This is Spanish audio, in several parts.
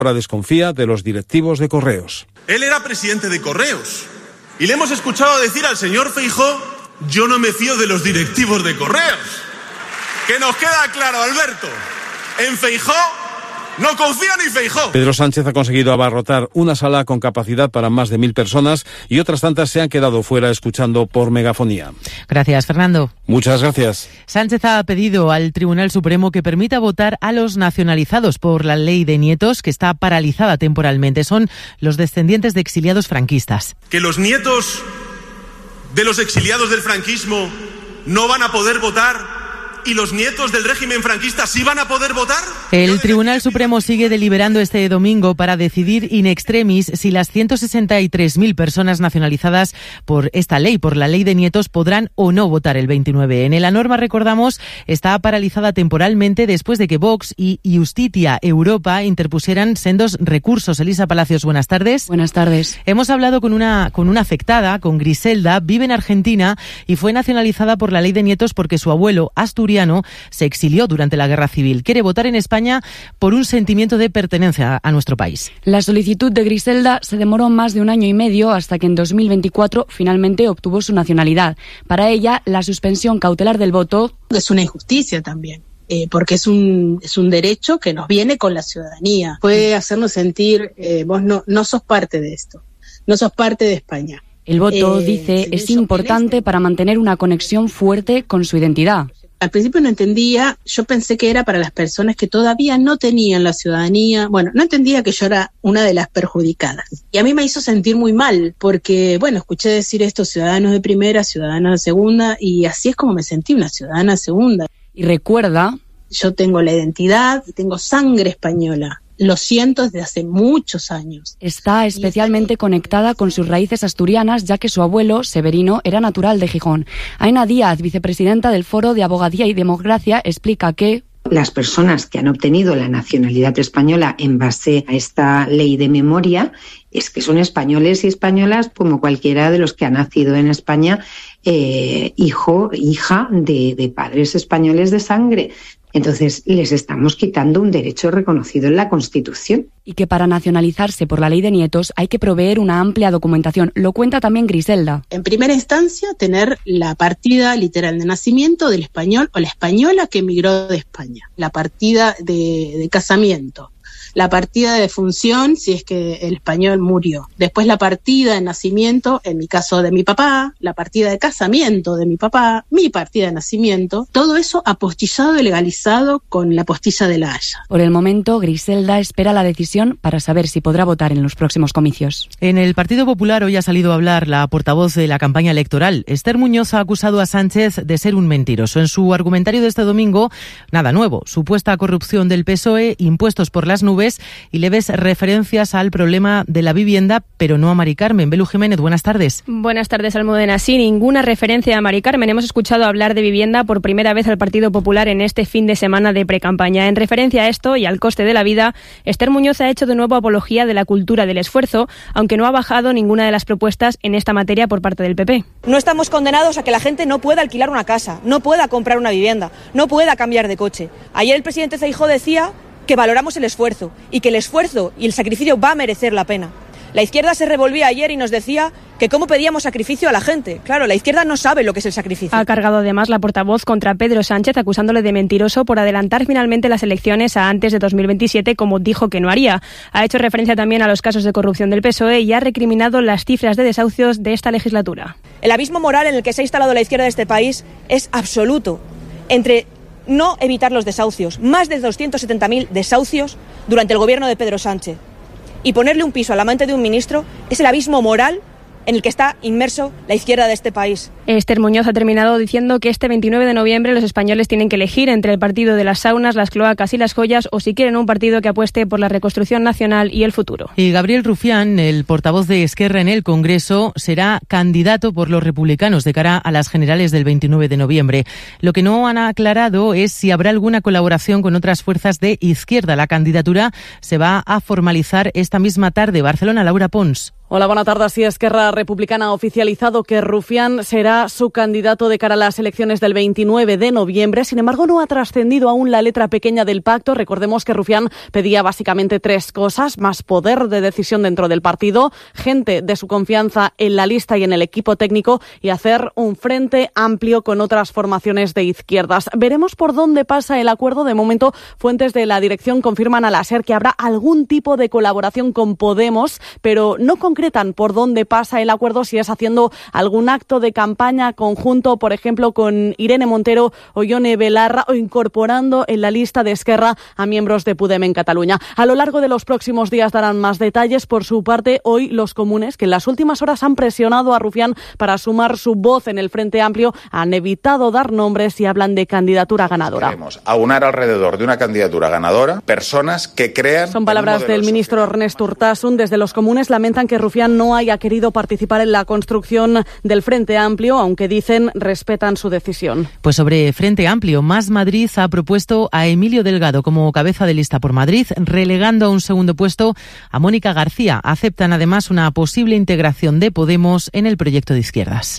Ahora desconfía de los directivos de Correos. Él era presidente de Correos y le hemos escuchado decir al señor Feijóo: yo no me fío de los directivos de Correos. Que nos queda claro, Alberto, en Feijóo no confía ni Feijóo. Pedro Sánchez ha conseguido abarrotar una sala con capacidad para más de 1.000 personas y otras tantas se han quedado fuera escuchando por megafonía. Gracias, Fernando. Muchas gracias. Sánchez ha pedido al Tribunal Supremo que permita votar a los nacionalizados por la ley de nietos, que está paralizada temporalmente. Son los descendientes de exiliados franquistas. Que los nietos de los exiliados del franquismo no van a poder votar y los nietos del régimen franquista sí van a poder votar. El Tribunal Supremo sigue deliberando este domingo para decidir in extremis si las 163.000 personas nacionalizadas por esta ley, por la ley de nietos, podrán o no votar el 29N. La norma, recordamos, está paralizada temporalmente después de que Vox y Justitia Europa interpusieran sendos recursos. Elisa Palacios, buenas tardes. Buenas tardes. Hemos hablado con una afectada, con Griselda, vive en Argentina y fue nacionalizada por la ley de nietos porque su abuelo, asturiano, se exilió durante la Guerra Civil. Quiere votar en España por un sentimiento de pertenencia a nuestro país. La solicitud de Griselda se demoró más de 1 año y medio hasta que en 2024 finalmente obtuvo su nacionalidad. Para ella, la suspensión cautelar del voto es una injusticia también. Porque es un derecho que nos viene con la ciudadanía. Puede hacernos sentir, vos no sos parte de esto, no sos parte de España. El voto, dice, es importante para mantener una conexión fuerte con su identidad. Al principio no entendía, yo pensé que era para las personas que todavía no tenían la ciudadanía. Bueno, no entendía que yo era una de las perjudicadas. Y a mí me hizo sentir muy mal, porque, bueno, escuché decir esto, ciudadanos de primera, ciudadanos de segunda, y así es como me sentí, una ciudadana de segunda. Y recuerda: yo tengo la identidad, tengo sangre española. Lo siento desde hace muchos años. Está especialmente conectada con sus raíces asturianas, ya que su abuelo, Severino, era natural de Gijón. Aina Díaz, vicepresidenta del Foro de Abogadía y Democracia, explica que las personas que han obtenido la nacionalidad española en base a esta ley de memoria es que son españoles y españolas como cualquiera de los que ha nacido en España, hija de padres españoles de sangre. Entonces, les estamos quitando un derecho reconocido en la Constitución. Y que para nacionalizarse por la ley de nietos hay que proveer una amplia documentación. Lo cuenta también Griselda. En primera instancia, tener la partida literal de nacimiento del español o la española que emigró de España. La partida de casamiento. La partida de defunción, si es que el español murió. Después la partida de nacimiento, en mi caso de mi papá, la partida de casamiento de mi papá, mi partida de nacimiento. Todo eso apostillado y legalizado con la postilla de La Haya. Por el momento, Griselda espera la decisión para saber si podrá votar en los próximos comicios. En el Partido Popular hoy ha salido a hablar la portavoz de la campaña electoral. Esther Muñoz ha acusado a Sánchez de ser un mentiroso. En su argumentario de este domingo, nada nuevo. Supuesta corrupción del PSOE, impuestos por las nubes y leves referencias al problema de la vivienda, pero no a Mari Carmen. Belu Jiménez, buenas tardes. Buenas tardes, Almudena. Sí, ninguna referencia a Mari Carmen. Hemos escuchado hablar de vivienda por primera vez al Partido Popular en este fin de semana de precampaña. En referencia a esto y al coste de la vida, Esther Muñoz ha hecho de nuevo apología de la cultura del esfuerzo, aunque no ha bajado ninguna de las propuestas en esta materia por parte del PP. No estamos condenados a que la gente no pueda alquilar una casa, no pueda comprar una vivienda, no pueda cambiar de coche. Ayer el presidente Feijóo decía que valoramos el esfuerzo y que el esfuerzo y el sacrificio va a merecer la pena. La izquierda se revolvía ayer y nos decía que cómo pedíamos sacrificio a la gente. Claro, la izquierda no sabe lo que es el sacrificio. Ha cargado además la portavoz contra Pedro Sánchez, acusándole de mentiroso por adelantar finalmente las elecciones a antes de 2027, como dijo que no haría. Ha hecho referencia también a los casos de corrupción del PSOE y ha recriminado las cifras de desahucios de esta legislatura. El abismo moral en el que se ha instalado la izquierda de este país es absoluto. Entre no evitar los desahucios, más de 270.000 desahucios durante el gobierno de Pedro Sánchez, y ponerle un piso al amante de un ministro, es el abismo moral en el que está inmerso la izquierda de este país. Esther Muñoz ha terminado diciendo que este 29 de noviembre los españoles tienen que elegir entre el partido de las saunas, las cloacas y las joyas, o si quieren un partido que apueste por la reconstrucción nacional y el futuro. Y Gabriel Rufián, el portavoz de Esquerra en el Congreso, será candidato por los republicanos de cara a las generales del 29 de noviembre. Lo que no han aclarado es si habrá alguna colaboración con otras fuerzas de izquierda. La candidatura se va a formalizar esta misma tarde. Barcelona, Laura Pons. Hola, buenas tardes. Si Esquerra Republicana ha oficializado que Rufián será su candidato de cara a las elecciones del 29 de noviembre. Sin embargo, no ha trascendido aún la letra pequeña del pacto. Recordemos que Rufián pedía básicamente 3 cosas: más poder de decisión dentro del partido, gente de su confianza en la lista y en el equipo técnico, y hacer un frente amplio con otras formaciones de izquierdas. Veremos por dónde pasa el acuerdo. De momento, fuentes de la dirección confirman a la SER que habrá algún tipo de colaboración con Podemos, pero no concretan por dónde pasa el acuerdo, si es haciendo algún acto de campaña conjunto, por ejemplo, con Irene Montero o Ione Belarra, o incorporando en la lista de Esquerra a miembros de Podem en Cataluña. A lo largo de los próximos días darán más detalles. Por su parte, hoy los comunes, que en las últimas horas han presionado a Rufián para sumar su voz en el Frente Amplio, han evitado dar nombres y hablan de candidatura ganadora. Queremos aunar alrededor de una candidatura ganadora personas que crean... Son palabras del ministro Ernest Urtasun. Desde los comunes lamentan que Rufián no haya querido participar en la construcción del Frente Amplio, aunque dicen respetan su decisión. Pues sobre Frente Amplio, Más Madrid ha propuesto a Emilio Delgado como cabeza de lista por Madrid, relegando a un segundo puesto a Mónica García. Aceptan además una posible integración de Podemos en el proyecto de izquierdas.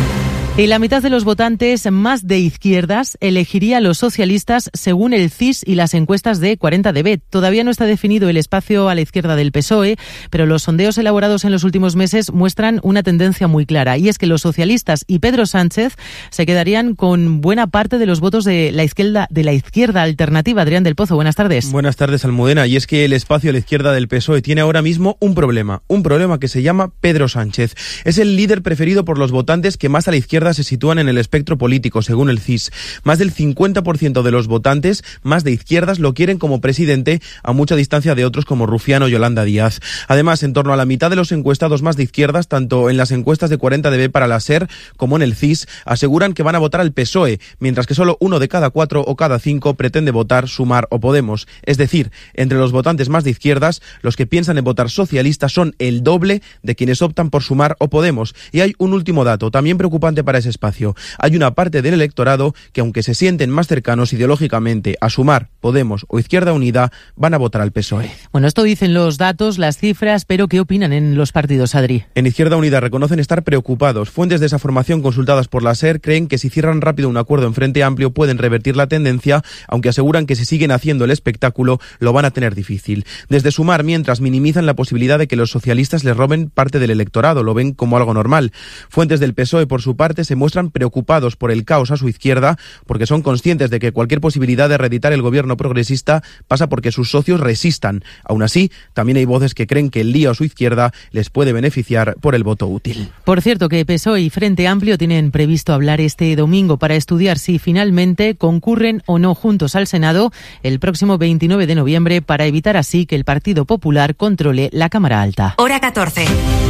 Y la mitad de los votantes más de izquierdas elegiría a los socialistas según el CIS y las encuestas de 40DB. Todavía no está definido el espacio a la izquierda del PSOE, pero los sondeos elaborados en los últimos meses muestran una tendencia muy clara, y es que los socialistas y Pedro Sánchez se quedarían con buena parte de los votos de la izquierda alternativa. Adrián del Pozo, buenas tardes. Buenas tardes, Almudena. Y es que el espacio a la izquierda del PSOE tiene ahora mismo un problema que se llama Pedro Sánchez. Es el líder preferido por los votantes que más a la izquierda se sitúan en el espectro político, según el CIS. Más del 50% de los votantes más de izquierdas lo quieren como presidente, a mucha distancia de otros como Rufián o Yolanda Díaz. Además, en torno a la mitad de los encuestados más de izquierdas, tanto en las encuestas de 40DB para la SER como en el CIS, aseguran que van a votar al PSOE, mientras que solo 1 de cada 4 o cada 5 pretende votar Sumar o Podemos. Es decir, entre los votantes más de izquierdas, los que piensan en votar socialista son el doble de quienes optan por Sumar o Podemos. Y hay un último dato, también preocupante para ese espacio. Hay una parte del electorado que, aunque se sienten más cercanos ideológicamente a Sumar, Podemos o Izquierda Unida, van a votar al PSOE. Bueno, esto dicen los datos, las cifras, pero ¿qué opinan en los partidos, Adri? En Izquierda Unida reconocen estar preocupados. Fuentes de esa formación consultadas por la SER creen que si cierran rápido un acuerdo en Frente Amplio pueden revertir la tendencia, aunque aseguran que si siguen haciendo el espectáculo lo van a tener difícil. Desde Sumar, mientras, minimizan la posibilidad de que los socialistas les roben parte del electorado, lo ven como algo normal. Fuentes del PSOE, por su parte, se muestran preocupados por el caos a su izquierda, porque son conscientes de que cualquier posibilidad de reeditar el gobierno progresista pasa porque sus socios resistan. Aún así, también hay voces que creen que el lío a su izquierda les puede beneficiar por el voto útil. Por cierto, que PSOE y Frente Amplio tienen previsto hablar este domingo para estudiar si finalmente concurren o no juntos al Senado el próximo 29 de noviembre, para evitar así que el Partido Popular controle la Cámara Alta. Hora 14.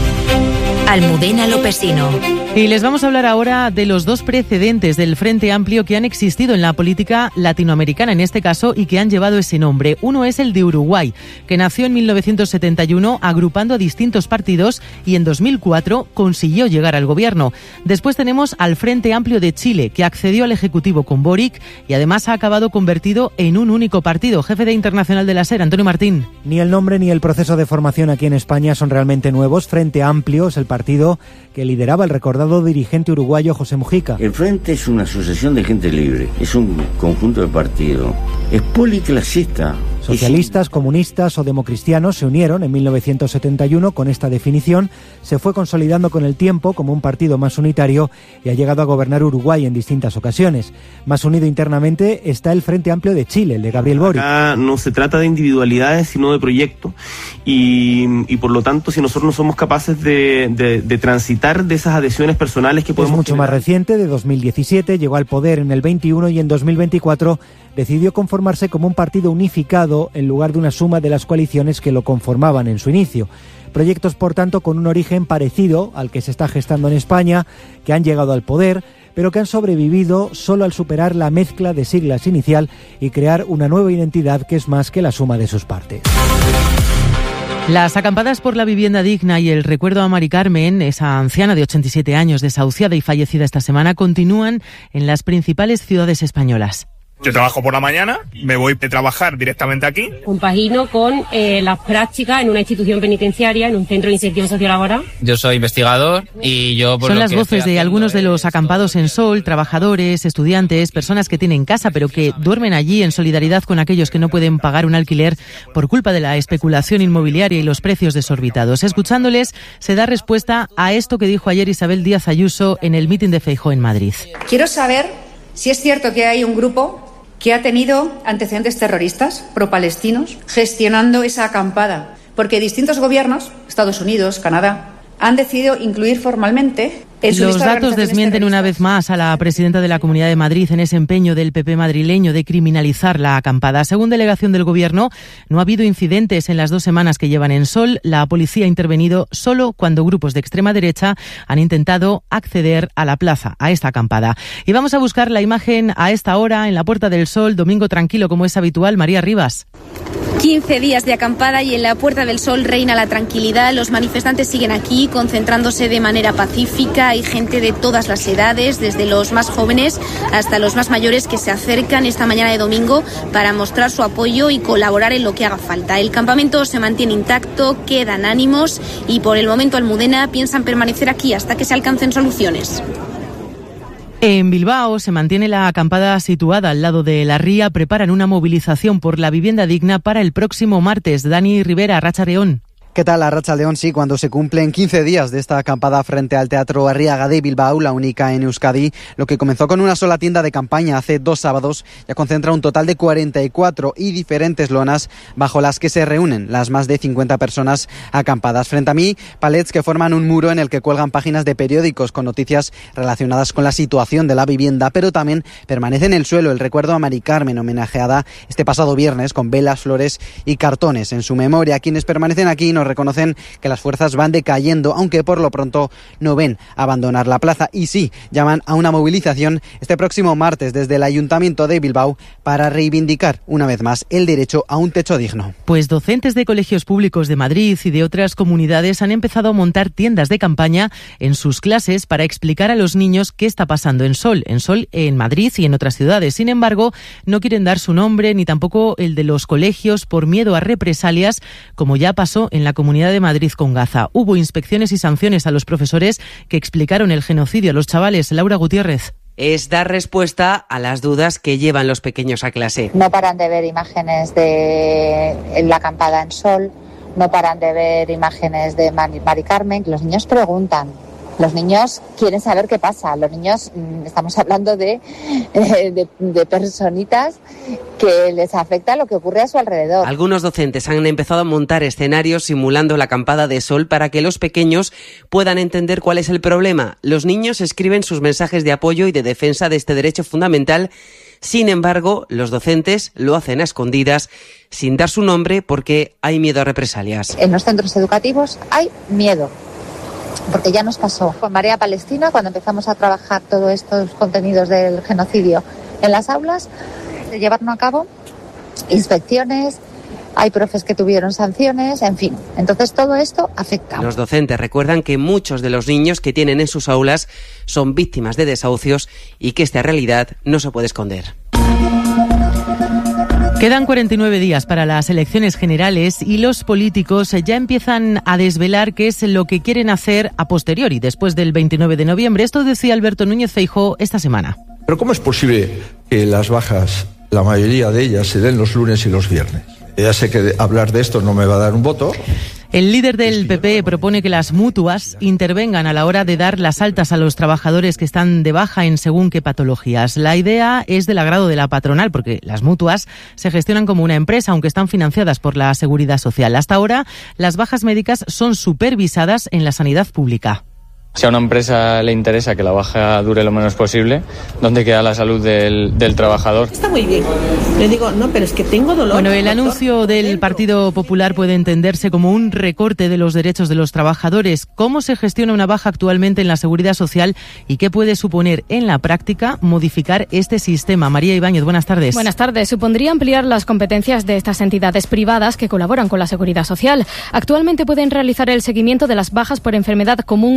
Almudena Lopesino. Y les vamos a hablar ahora de los 2 precedentes del Frente Amplio que han existido en la política latinoamericana, en este caso, y que han llevado ese nombre. Uno es el de Uruguay, que nació en 1971 agrupando a distintos partidos y en 2004 consiguió llegar al gobierno. Después tenemos al Frente Amplio de Chile, que accedió al Ejecutivo con Boric y además ha acabado convertido en un único partido. Jefe de Internacional de la SER, Antonio Martín. Ni el nombre ni el proceso de formación aquí en España son realmente nuevos. Frente Amplio es el partido que lideraba el recordado dirigente uruguayo José Mujica. El Frente es una asociación de gente libre, es un conjunto de partidos, es policlasista. Socialistas, comunistas o democristianos se unieron en 1971 con esta definición, se fue consolidando con el tiempo como un partido más unitario y ha llegado a gobernar Uruguay en distintas ocasiones. Más unido internamente está el Frente Amplio de Chile, el de Gabriel Boric. Acá no se trata de individualidades, sino de proyectos, y por lo tanto, si nosotros no somos capaces de transitar de esas adhesiones personales que podemos... Es mucho más reciente, de 2017, llegó al poder en el 21 y en 2024 decidió conformarse como un partido unificado en lugar de una suma de las coaliciones que lo conformaban en su inicio. Proyectos, por tanto, con un origen parecido al que se está gestando en España, que han llegado al poder, pero que han sobrevivido solo al superar la mezcla de siglas inicial y crear una nueva identidad que es más que la suma de sus partes. Las acampadas por la vivienda digna y el recuerdo a Mari Carmen, esa anciana de 87 años desahuciada y fallecida esta semana, continúan en las principales ciudades españolas. Yo trabajo por la mañana, me voy de trabajar directamente aquí. Compagino con las prácticas en una institución penitenciaria, en un centro de inserción sociolaboral. Yo soy investigador y yo... Son las voces de algunos de los acampados en Sol, trabajadores, estudiantes, personas que tienen casa pero que duermen allí en solidaridad con aquellos que no pueden pagar un alquiler por culpa de la especulación inmobiliaria y los precios desorbitados. Escuchándoles se da respuesta a esto que dijo ayer Isabel Díaz Ayuso en el mitin de Feijóo en Madrid. Quiero saber si es cierto que hay un grupo que ha tenido antecedentes terroristas pro-palestinos gestionando esa acampada, porque distintos gobiernos, Estados Unidos, Canadá, han decidido incluir formalmente en su lista de datos desmienten una vez más a la presidenta de la Comunidad de Madrid en ese empeño del PP madrileño de criminalizar la acampada. Según delegación del Gobierno, no ha habido incidentes en las 2 semanas que llevan en Sol. La policía ha intervenido solo cuando grupos de extrema derecha han intentado acceder a la plaza, a esta acampada. Y vamos a buscar la imagen a esta hora en la Puerta del Sol, domingo tranquilo como es habitual. María Rivas. 15 días de acampada y en la Puerta del Sol reina la tranquilidad. Los manifestantes siguen aquí, concentrándose de manera pacífica. Hay gente de todas las edades, desde los más jóvenes hasta los más mayores, que se acercan esta mañana de domingo para mostrar su apoyo y colaborar en lo que haga falta. El campamento se mantiene intacto, quedan ánimos y por el momento Almudena piensan permanecer aquí hasta que se alcancen soluciones. En Bilbao se mantiene la acampada situada al lado de la ría. Preparan una movilización por la vivienda digna para el próximo martes. Dani Rivera, Arratsaldeon. ¿Qué tal, Arratsaldeon? Sí, cuando se cumplen 15 días de esta acampada frente al Teatro Arriaga de Bilbao, la única en Euskadi, lo que comenzó con una sola tienda de campaña hace 2 sábados, ya concentra un total de 44 y diferentes lonas bajo las que se reúnen las más de 50 personas acampadas. Frente a mí, palets que forman un muro en el que cuelgan páginas de periódicos con noticias relacionadas con la situación de la vivienda, pero también permanece en el suelo el recuerdo a Mari Carmen, homenajeada este pasado viernes con velas, flores y cartones en su memoria. Quienes permanecen aquí nos reconocen que las fuerzas van decayendo, aunque por lo pronto no ven abandonar la plaza y sí llaman a una movilización este próximo martes desde el Ayuntamiento de Bilbao para reivindicar una vez más el derecho a un techo digno. Pues docentes de colegios públicos de Madrid y de otras comunidades han empezado a montar tiendas de campaña en sus clases para explicar a los niños qué está pasando en Sol, en Madrid y en otras ciudades. Sin embargo, no quieren dar su nombre ni tampoco el de los colegios por miedo a represalias, como ya pasó en la Comunidad de Madrid con Gaza. Hubo inspecciones y sanciones a los profesores que explicaron el genocidio a los chavales. Laura Gutiérrez. Es dar respuesta a las dudas que llevan los pequeños a clase. No paran de ver imágenes de la acampada en Sol, no paran de ver imágenes de Mari Carmen. Los niños preguntan. Los niños quieren saber qué pasa. Los niños, estamos hablando de personitas que les afecta lo que ocurre a su alrededor. Algunos docentes han empezado a montar escenarios simulando la acampada de Sol para que los pequeños puedan entender cuál es el problema. Los niños escriben sus mensajes de apoyo y de defensa de este derecho fundamental. Sin embargo, los docentes lo hacen a escondidas, sin dar su nombre, porque hay miedo a represalias. En los centros educativos hay miedo. Porque ya nos pasó con Marea Palestina, cuando empezamos a trabajar todos estos contenidos del genocidio en las aulas, se llevaron a cabo inspecciones, hay profes que tuvieron sanciones, en fin. Entonces todo esto afecta. Los docentes recuerdan que muchos de los niños que tienen en sus aulas son víctimas de desahucios y que esta realidad no se puede esconder. Quedan 49 días para las elecciones generales y los políticos ya empiezan a desvelar qué es lo que quieren hacer a posteriori, después del 29 de noviembre. Esto decía Alberto Núñez Feijóo esta semana. Pero ¿cómo es posible que las bajas, la mayoría de ellas, se den los lunes y los viernes? Ya sé que hablar de esto no me va a dar un voto. El líder del PP propone que las mutuas intervengan a la hora de dar las altas a los trabajadores que están de baja en según qué patologías. La idea es del agrado de la patronal, porque las mutuas se gestionan como una empresa, aunque están financiadas por la Seguridad Social. Hasta ahora, las bajas médicas son supervisadas en la sanidad pública. Si a una empresa le interesa que la baja dure lo menos posible, ¿dónde queda la salud del trabajador? Está muy bien. Le digo, no, pero es que tengo dolor. Bueno, el anuncio del Partido Popular puede entenderse como un recorte de los derechos de los trabajadores. ¿Cómo se gestiona una baja actualmente en la Seguridad Social y qué puede suponer en la práctica modificar este sistema? María Ibáñez, buenas tardes. Buenas tardes. Supondría ampliar las competencias de estas entidades privadas que colaboran con la Seguridad Social. Actualmente pueden realizar el seguimiento de las bajas por enfermedad común y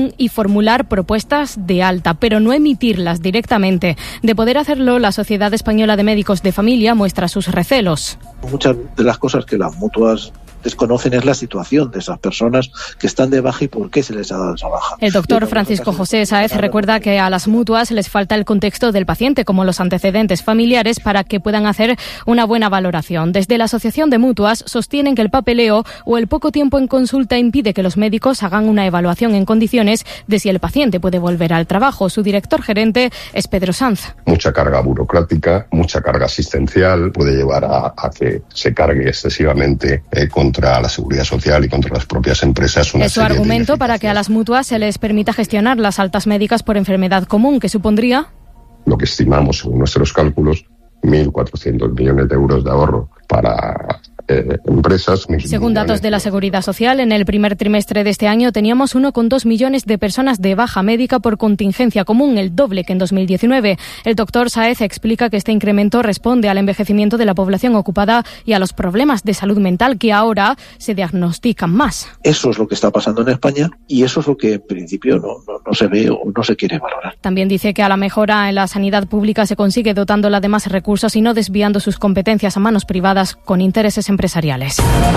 formular propuestas de alta, pero no emitirlas directamente. De poder hacerlo, la Sociedad Española de Médicos de Familia muestra sus recelos. Muchas de las cosas que las mutuas desconocen es la situación de esas personas que están de baja y por qué se les ha dado esa baja. El doctor Francisco José Sáez recuerda que a las mutuas les falta el contexto del paciente, como los antecedentes familiares, para que puedan hacer una buena valoración. Desde la Asociación de Mutuas sostienen que el papeleo o el poco tiempo en consulta impide que los médicos hagan una evaluación en condiciones de si el paciente puede volver al trabajo. Su director gerente es Pedro Sanz. Mucha carga burocrática, mucha carga asistencial puede llevar a que se cargue excesivamente contra la seguridad social y contra las propias empresas. Es su argumento para que a las mutuas se les permita gestionar las altas médicas por enfermedad común, que supondría, lo que estimamos según nuestros cálculos, 1.400 millones de euros de ahorro para empresas. Según datos de la Seguridad Social, en el primer trimestre de este año teníamos 1,2 millones de personas de baja médica por contingencia común, el doble que en 2019. El doctor Sáez explica que este incremento responde al envejecimiento de la población ocupada y a los problemas de salud mental que ahora se diagnostican más. Eso es lo que está pasando en España y eso es lo que en principio no se ve o no se quiere valorar. También dice que a la mejora en la sanidad pública se consigue dotándola de más recursos y no desviando sus competencias a manos privadas con intereses empresariales.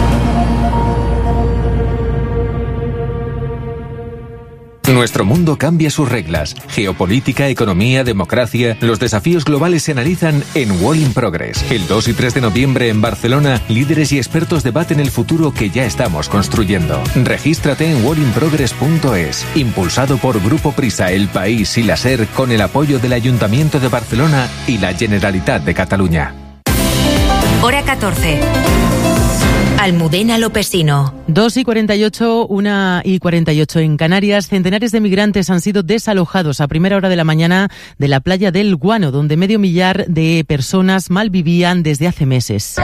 Nuestro mundo cambia sus reglas. Geopolítica, economía, democracia. Los desafíos globales se analizan en World in Progress. El 2 y 3 de noviembre en Barcelona, líderes y expertos debaten el futuro que ya estamos construyendo. Regístrate en worldinprogress.es. Impulsado por Grupo Prisa, El País y la SER, con el apoyo del Ayuntamiento de Barcelona y la Generalitat de Cataluña. Hora 14. Almudena Lopesino. 2:48, 1:48 en Canarias. Centenares de migrantes han sido desalojados a primera hora de la mañana de la playa del Guano, donde medio millar de personas malvivían desde hace meses.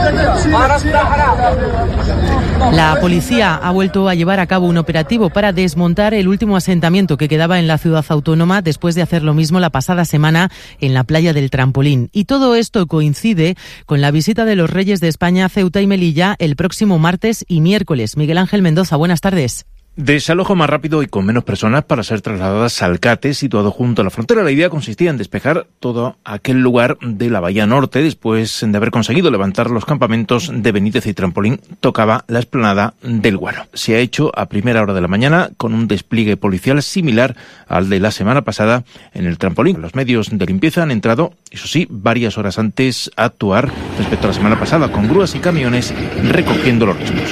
La policía ha vuelto a llevar a cabo un operativo para desmontar el último asentamiento que quedaba en la ciudad autónoma después de hacer lo mismo la pasada semana en la playa del Trampolín. Y todo esto coincide con la visita de los Reyes de España a Ceuta y Melilla el próximo martes y miércoles. Miguel Ángel Mendoza, buenas tardes. Desalojo más rápido y con menos personas para ser trasladadas a Alcate, situado junto a la frontera. La idea consistía en despejar todo aquel lugar de la Bahía Norte. Después de haber conseguido levantar los campamentos de Benítez y Trampolín, tocaba la explanada del Guano. Se ha hecho a primera hora de la mañana con un despliegue policial similar al de la semana pasada en el Trampolín. Los medios de limpieza han entrado, eso sí, varias horas antes a actuar respecto a la semana pasada, con grúas y camiones recogiendo los restos.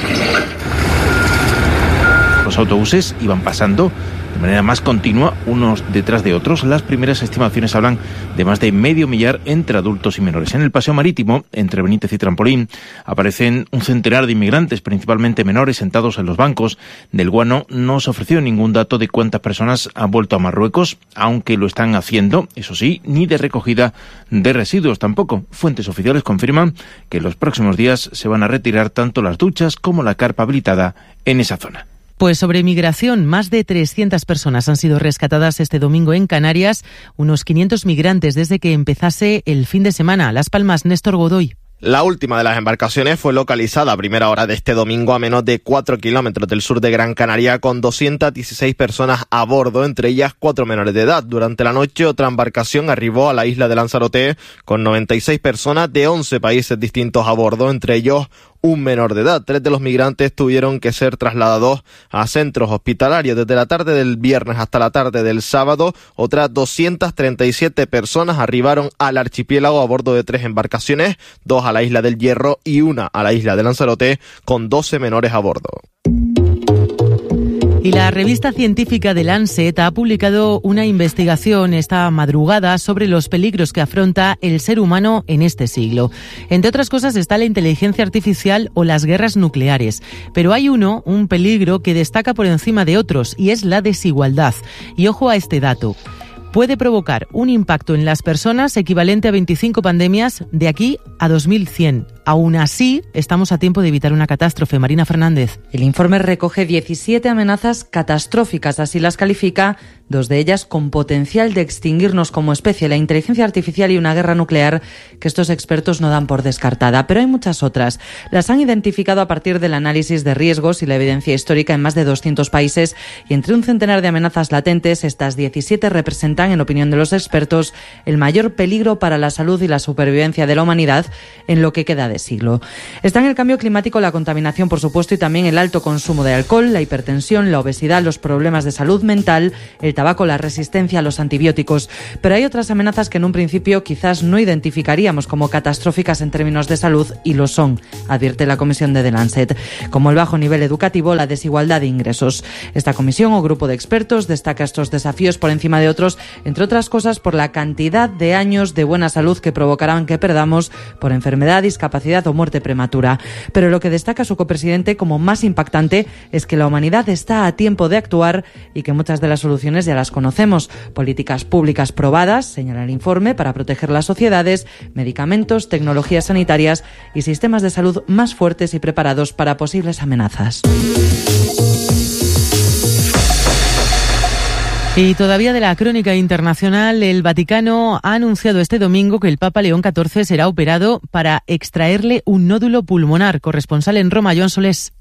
Los autobuses iban pasando de manera más continua, unos detrás de otros. Las primeras estimaciones hablan de más de medio millar entre adultos y menores. En el paseo marítimo, entre Benítez y Trampolín, aparecen un centenar de inmigrantes, principalmente menores, sentados en los bancos del Guano. No se ofreció ningún dato de cuántas personas han vuelto a Marruecos, aunque lo están haciendo, eso sí, ni de recogida de residuos tampoco. Fuentes oficiales confirman que en los próximos días se van a retirar tanto las duchas como la carpa habilitada en esa zona. Pues sobre migración, más de 300 personas han sido rescatadas este domingo en Canarias, unos 500 migrantes desde que empezase el fin de semana. Las Palmas, Néstor Godoy. La última de las embarcaciones fue localizada a primera hora de este domingo a menos de 4 kilómetros del sur de Gran Canaria, con 216 personas a bordo, entre ellas 4 menores de edad. Durante la noche, otra embarcación arribó a la isla de Lanzarote con 96 personas de 11 países distintos a bordo, entre ellos un menor de edad. 3 de los migrantes tuvieron que ser trasladados a centros hospitalarios. Desde la tarde del viernes hasta la tarde del sábado, otras 237 personas arribaron al archipiélago a bordo de 3 embarcaciones, 2 a la isla del Hierro y 1 a la isla de Lanzarote, con 12 menores a bordo. Y la revista científica The Lancet ha publicado una investigación esta madrugada sobre los peligros que afronta el ser humano en este siglo. Entre otras cosas está la inteligencia artificial o las guerras nucleares. Pero hay un peligro que destaca por encima de otros, y es la desigualdad. Y ojo a este dato. puede provocar un impacto en las personas equivalente a 25 pandemias de aquí a 2100. Aún así, estamos a tiempo de evitar una catástrofe. Marina Fernández. El informe recoge 17 amenazas catastróficas, así las califica, 2 de ellas con potencial de extinguirnos como especie, la inteligencia artificial y una guerra nuclear, que estos expertos no dan por descartada. Pero hay muchas otras. Las han identificado a partir del análisis de riesgos y la evidencia histórica en más de 200 países, y entre un centenar de amenazas latentes, estas 17 representan, en opinión de los expertos, el mayor peligro para la salud y la supervivencia de la humanidad en lo que queda de siglo. Están el cambio climático, la contaminación, por supuesto, y también el alto consumo de alcohol, la hipertensión, la obesidad, los problemas de salud mental, el tabaco, la resistencia a los antibióticos. Pero hay otras amenazas que en un principio quizás no identificaríamos como catastróficas en términos de salud, y lo son, advierte la comisión de The Lancet, como el bajo nivel educativo, la desigualdad de ingresos. Esta comisión o grupo de expertos destaca estos desafíos por encima de otros, entre otras cosas por la cantidad de años de buena salud que provocarán que perdamos por enfermedad, discapacidad o muerte prematura. Pero lo que destaca su copresidente como más impactante es que la humanidad está a tiempo de actuar y que muchas de las soluciones ya las conocemos. Políticas públicas probadas, señala el informe, para proteger las sociedades, medicamentos, tecnologías sanitarias y sistemas de salud más fuertes y preparados para posibles amenazas. Y todavía de la crónica internacional, el Vaticano ha anunciado este domingo que el Papa León XIV será operado para extraerle un nódulo pulmonar. Corresponsal en Roma, Joan Solés.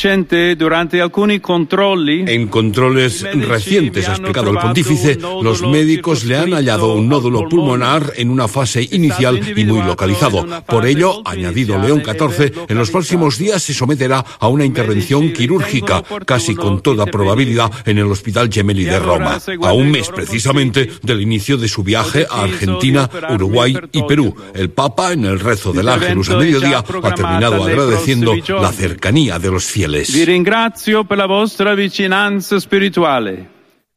En controles recientes, ha explicado el pontífice, los médicos le han hallado un nódulo pulmonar en una fase inicial y muy localizado. Por ello, ha añadido León XIV, en los próximos días se someterá a una intervención quirúrgica, casi con toda probabilidad en el Hospital Gemelli de Roma, a un mes precisamente del inicio de su viaje a Argentina, Uruguay y Perú. El Papa, en el rezo del Ángelus a mediodía, ha terminado agradeciendo la cercanía de los fieles. Vi ringrazio per la vostra vicinanza spirituale.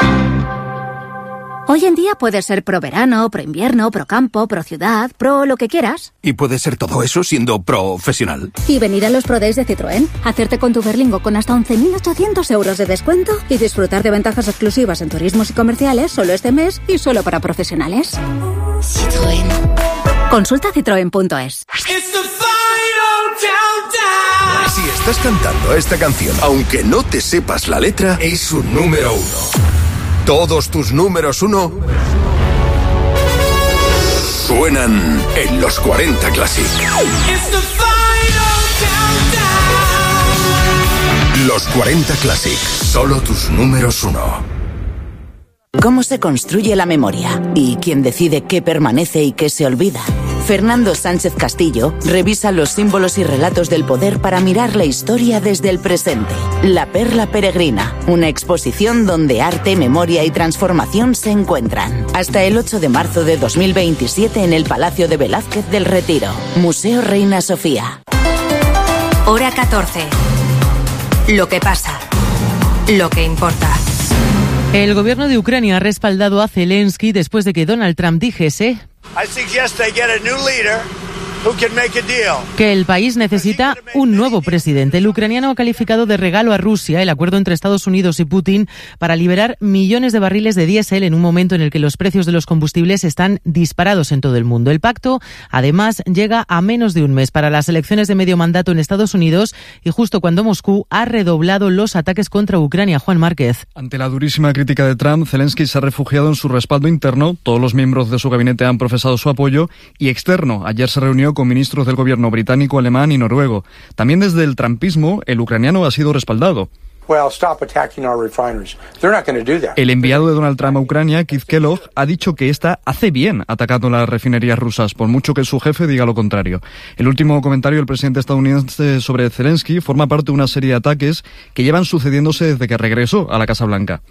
Hoy en día puedes ser pro verano, pro invierno, pro campo, pro ciudad, pro lo que quieras. Y puedes ser todo eso siendo profesional. Y venir a los Pro Days de Citroën, hacerte con tu Berlingo con hasta 11.800 euros de descuento y disfrutar de ventajas exclusivas en turismos y comerciales solo este mes y solo para profesionales. Citroën. Consulta citroen.es. Si estás cantando esta canción, aunque no te sepas la letra, es un número 1. Todos tus números 1 suenan en los 40 Classic. Los 40 Classic, solo tus números 1. ¿Cómo se construye la memoria? ¿Y quién decide qué permanece y qué se olvida? Fernando Sánchez Castillo revisa los símbolos y relatos del poder para mirar la historia desde el presente. La Perla Peregrina, una exposición donde arte, memoria y transformación se encuentran. Hasta el 8 de marzo de 2027 en el Palacio de Velázquez del Retiro. Museo Reina Sofía. Hora 14. Lo que pasa. Lo que importa. El gobierno de Ucrania ha respaldado a Zelensky después de que Donald Trump dijese que el país necesita un nuevo presidente. El ucraniano ha calificado de regalo a Rusia el acuerdo entre Estados Unidos y Putin para liberar millones de barriles de diésel en un momento en el que los precios de los combustibles están disparados en todo el mundo. El pacto, además, llega a menos de un mes para las elecciones de medio mandato en Estados Unidos y justo cuando Moscú ha redoblado los ataques contra Ucrania. Juan Márquez. Ante la durísima crítica de Trump, Zelensky se ha refugiado en su respaldo interno. Todos los miembros de su gabinete han profesado su apoyo, y externo. Ayer se reunió con ministros del gobierno británico, alemán y noruego. También desde el trumpismo, el ucraniano ha sido respaldado. El enviado de Donald Trump a Ucrania, Keith Kellogg, ha dicho que ésta hace bien atacando las refinerías rusas, por mucho que su jefe diga lo contrario. El último comentario del presidente estadounidense sobre Zelensky forma parte de una serie de ataques que llevan sucediéndose desde que regresó a la Casa Blanca.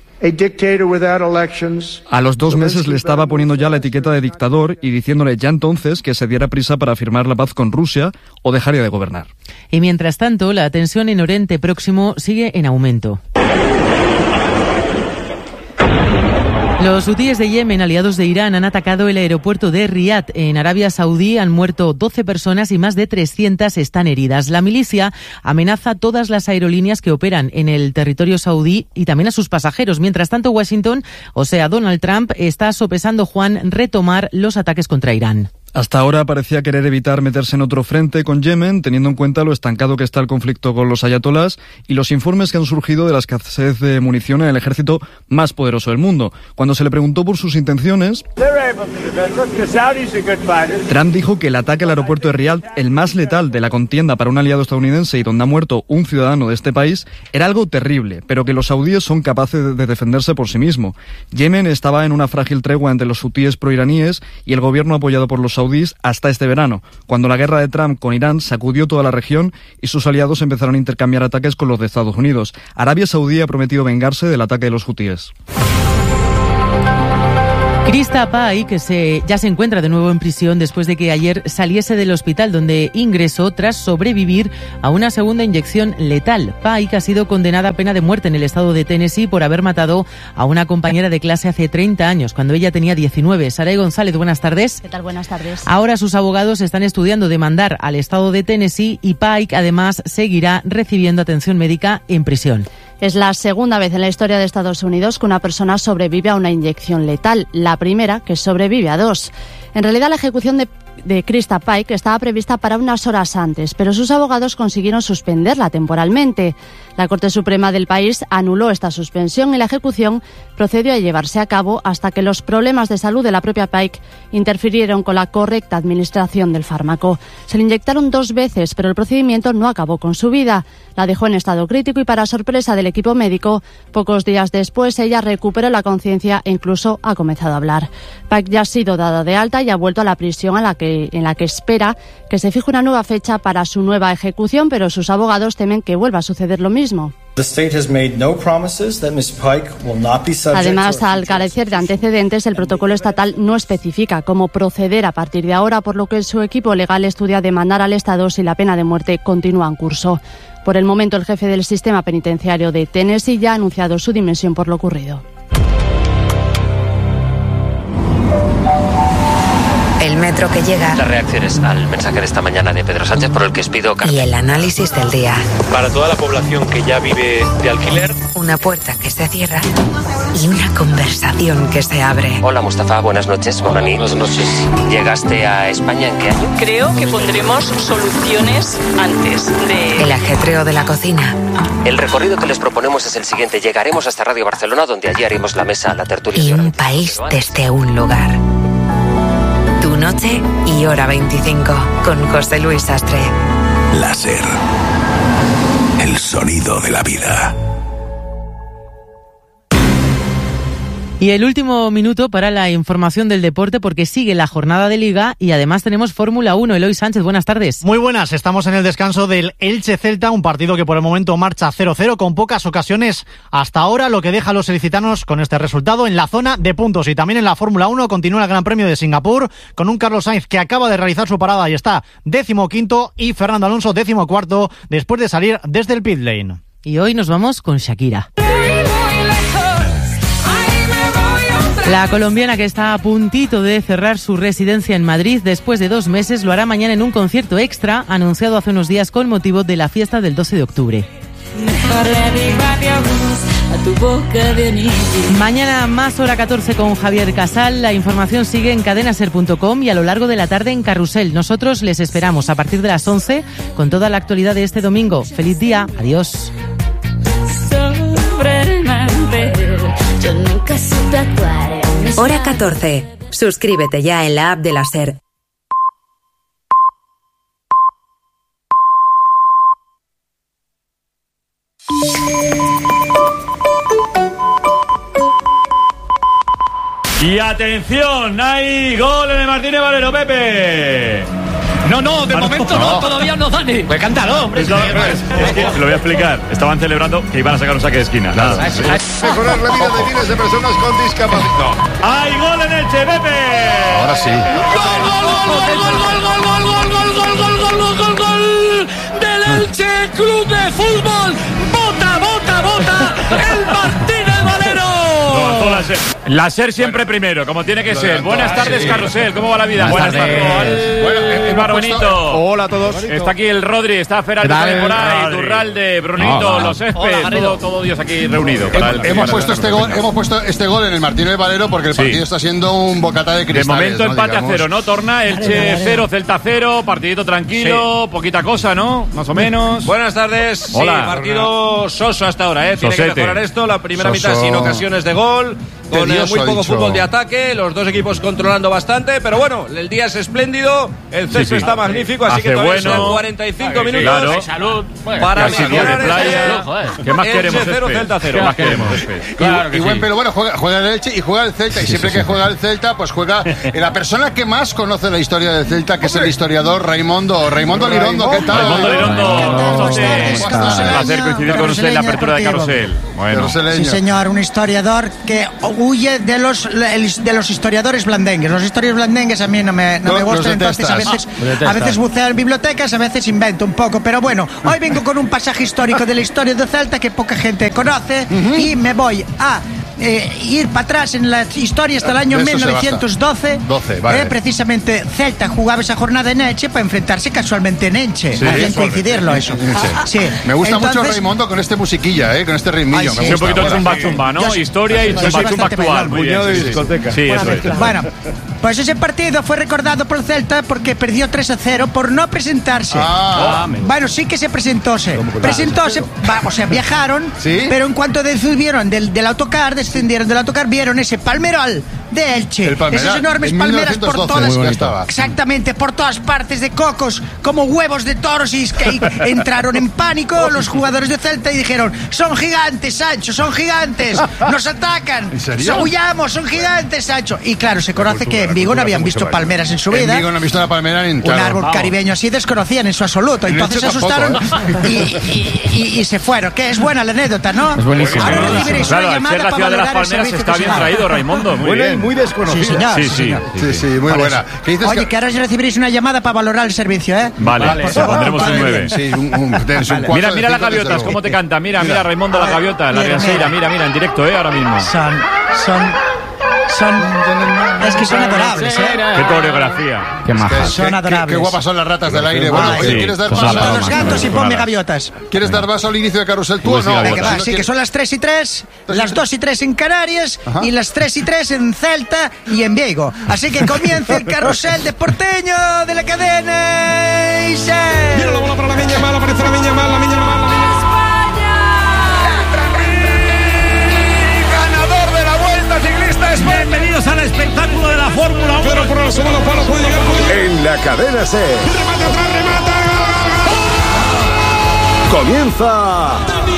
A los 2 meses le estaba poniendo ya la etiqueta de dictador y diciéndole ya entonces que se diera prisa para firmar la paz con Rusia o dejaría de gobernar. Y mientras tanto, la tensión en Oriente Próximo sigue en aumento. Los hutíes de Yemen, aliados de Irán, han atacado el aeropuerto de Riad. En Arabia Saudí han muerto 12 personas y más de 300 están heridas. La milicia amenaza a todas las aerolíneas que operan en el territorio saudí y también a sus pasajeros. Mientras tanto, Washington, o sea, Donald Trump, está sopesando, Juan, retomar los ataques contra Irán. Hasta ahora parecía querer evitar meterse en otro frente con Yemen, teniendo en cuenta lo estancado que está el conflicto con los ayatolás y los informes que han surgido de la escasez de munición en el ejército más poderoso del mundo. Cuando se le preguntó por sus intenciones, Trump dijo que el ataque al aeropuerto de Riad, el más letal de la contienda para un aliado estadounidense y donde ha muerto un ciudadano de este país, era algo terrible, pero que los saudíes son capaces de defenderse por sí mismo. Yemen estaba en una frágil tregua entre los hutíes proiraníes y el gobierno apoyado por los saudíes hasta este verano, cuando la guerra de Trump con Irán sacudió toda la región y sus aliados empezaron a intercambiar ataques con los de Estados Unidos. Arabia Saudí ha prometido vengarse del ataque de los hutíes. Krista Paik, que ya se encuentra de nuevo en prisión después de que ayer saliese del hospital donde ingresó tras sobrevivir a una segunda inyección letal. Paik ha sido condenada a pena de muerte en el estado de Tennessee por haber matado a una compañera de clase hace 30 años, cuando ella tenía 19. Saray González, buenas tardes. ¿Qué tal? Buenas tardes. Ahora sus abogados están estudiando demandar al estado de Tennessee y Paik además seguirá recibiendo atención médica en prisión. Es la segunda vez en la historia de Estados Unidos que una persona sobrevive a una inyección letal. La primera que sobrevive a dos. En realidad, la ejecución de Krista Paik estaba prevista para unas horas antes, pero sus abogados consiguieron suspenderla temporalmente. La Corte Suprema del país anuló esta suspensión y la ejecución procedió a llevarse a cabo hasta que los problemas de salud de la propia Paik interfirieron con la correcta administración del fármaco. Se le inyectaron 2 veces, pero el procedimiento no acabó con su vida. La dejó en estado crítico y, para sorpresa del equipo médico, pocos días después ella recuperó la conciencia e incluso ha comenzado a hablar. Paik ya ha sido dada de alta y ha vuelto a la prisión en la que espera que se fije una nueva fecha para su nueva ejecución, pero sus abogados temen que vuelva a suceder lo mismo. Además, al carecer de antecedentes, el protocolo estatal no especifica cómo proceder a partir de ahora, por lo que su equipo legal estudia demandar al Estado si la pena de muerte continúa en curso. Por el momento, el jefe del sistema penitenciario de Tennessee ya ha anunciado su dimisión por lo ocurrido. El metro que llega. Las reacciones al mensaje de esta mañana de Pedro Sánchez, por el que os pido carta. Y el análisis del día. Para toda la población que ya vive de alquiler. Una puerta que se cierra y una conversación que se abre. Hola, Mustafa, buenas noches. Buenas noches. ¿Llegaste a España en qué año? Creo que pondremos soluciones antes de... El ajetreo de la cocina. El recorrido que les proponemos es el siguiente. Llegaremos hasta Radio Barcelona, donde allí haremos la mesa, la tertulia. Y un país desde un lugar. Tu noche y hora 25, con José Luis Sastre. Láser. El sonido de la vida. Y el último minuto para la información del deporte, porque sigue la jornada de Liga y además tenemos Fórmula 1. Eloy Sánchez, buenas tardes. Muy buenas, estamos en el descanso del Elche-Celta, un partido que por el momento marcha 0-0 con pocas ocasiones hasta ahora, lo que deja a los ilicitanos con este resultado en la zona de puntos. Y también en la Fórmula 1 continúa el Gran Premio de Singapur con un Carlos Sainz que acaba de realizar su parada y está 15º y Fernando Alonso 14º después de salir desde el pit lane. Y hoy nos vamos con Shakira. La colombiana, que está a puntito de cerrar su residencia en Madrid después de 2 meses, lo hará mañana en un concierto extra anunciado hace unos días con motivo de la fiesta del 12 de octubre. Mañana más hora 14 con Javier Casal. La información sigue en cadenaser.com y a lo largo de la tarde en Carrusel. Nosotros les esperamos a partir de las 11 con toda la actualidad de este domingo. Feliz día, adiós. Hora 14. Suscríbete ya en la app de la SER. Y atención, hay gol en el Martínez Valero, Pepe. No, de momento no, todavía no, Dani. Pues cántalo, hombre. Es que lo voy a explicar. Estaban celebrando que iban a sacar un saque de esquina. Mejorar la vida de miles de personas con discapacidad. ¡Hay gol en Elche, Pepe! Ahora sí. ¡Gol del Elche Club de Fútbol! ¡Bota! ¡El Martínez Valero! La SER siempre primero, como tiene que ser. Buenas tardes, Carrusel. ¿Cómo va la vida? Buenas tardes. Barbenito. Hola a todos. Está aquí el Rodri, está Feraldo también por ahí, Durralde, Brunito, los Espes, todo Dios aquí reunido. Hemos puesto este gol en el Martínez Valero porque el partido está siendo un bocata de cristales. De momento empate a 0, ¿no? Torna, Elche 0, Celta 0, partidito tranquilo, poquita cosa, ¿no? Más o menos. Buenas tardes. Hola. Sí, partido soso hasta ahora, ¿eh? Tiene que mejorar esto. La primera mitad sin ocasiones de gol, con muy poco fútbol de ataque, los dos equipos controlando bastante, pero bueno, el día es espléndido, el césped está magnífico, así que todavía quedan 45 minutos. Claro. Salud. Para mejorar ¿Qué más queremos? 0, Celta 0. ¿Qué más queremos? Claro y buen pelo, bueno, juega el Elche y juega el Celta, y siempre que juega el Celta, pues juega la persona que más conoce la historia del Celta, que es el historiador Raimondo Lirondo. ¿Qué tal? Raimondo Lirondo, un placer coincidir con usted en la apertura de Carrusel. Bueno. Sí, señor, un historiador que huye de los historiadores blandengues. Los historiadores blandengues a mí no me gustan, entonces a veces buceo en bibliotecas, a veces invento un poco, pero bueno, hoy vengo con un pasaje histórico de la historia de Celta que poca gente conoce y me voy a ir para atrás en la historia hasta el año 1912. Precisamente Celta jugaba esa jornada en Elche para enfrentarse casualmente en Elche. Bien coincidirlo eso. Sí. Me gusta mucho Raimondo con este musiquilla, con este ritmillo. Un poquito chumba, ¿no? Historia y chumba actual. Muy bien. Sí, eso es. Bueno, pues ese partido fue recordado por Celta porque perdió 3-0 por no presentarse. Bueno, sí que se presentóse, o sea, viajaron, pero en cuanto descendieron del autocar, vieron ese palmeral de Elche, esas enormes palmeras por todas, exactamente, por todas partes, de cocos como huevos de toros, y entraron en pánico los jugadores de Celta y dijeron: son gigantes, Sancho, son gigantes, nos atacan, huyamos, son gigantes, Sancho. Y claro, se conoce que en Vigo no habían visto palmeras en su vida. En Vigo no han visto una palmera en un árbol caribeño así desconocían en su absoluto, entonces se asustaron y se fueron. Que es buena la anécdota, ¿no? Es buenísimo. Ahora recibiréis una llamada la ciudad de las palmeras está bien traído, Raimundo. Muy bien. Muy desconocida. Sí, muy buena. Oye, que ahora recibiréis una llamada para valorar el servicio, ¿eh? Vale, pondremos un 9. Sí, mira las gaviotas, cómo te canta. Mira, Raimundo, la gaviota, la Riaseira. Mira, en directo, ahora mismo. Es que son adorables, Qué coreografía. Qué majas. Son adorables. Qué guapas son las ratas del aire. Bueno, ¿quieres dar paso a los gatos y ponme gaviotas? ¿Quieres dar paso al inicio de Carrusel tú o no? Sí, que son las 3:03, las 2:03 en Canarias y las 3:03 en Celta y en Vigo. Así que comienza el Carrusel de Porteño de la cadena Isel. Mira la bola para la Miña Mal, aparece la Miña Mal, Bienvenidos al espectáculo de la Fórmula 1. Pero por el segundo palo puede llegar. En la cadena C. Remata. Comienza.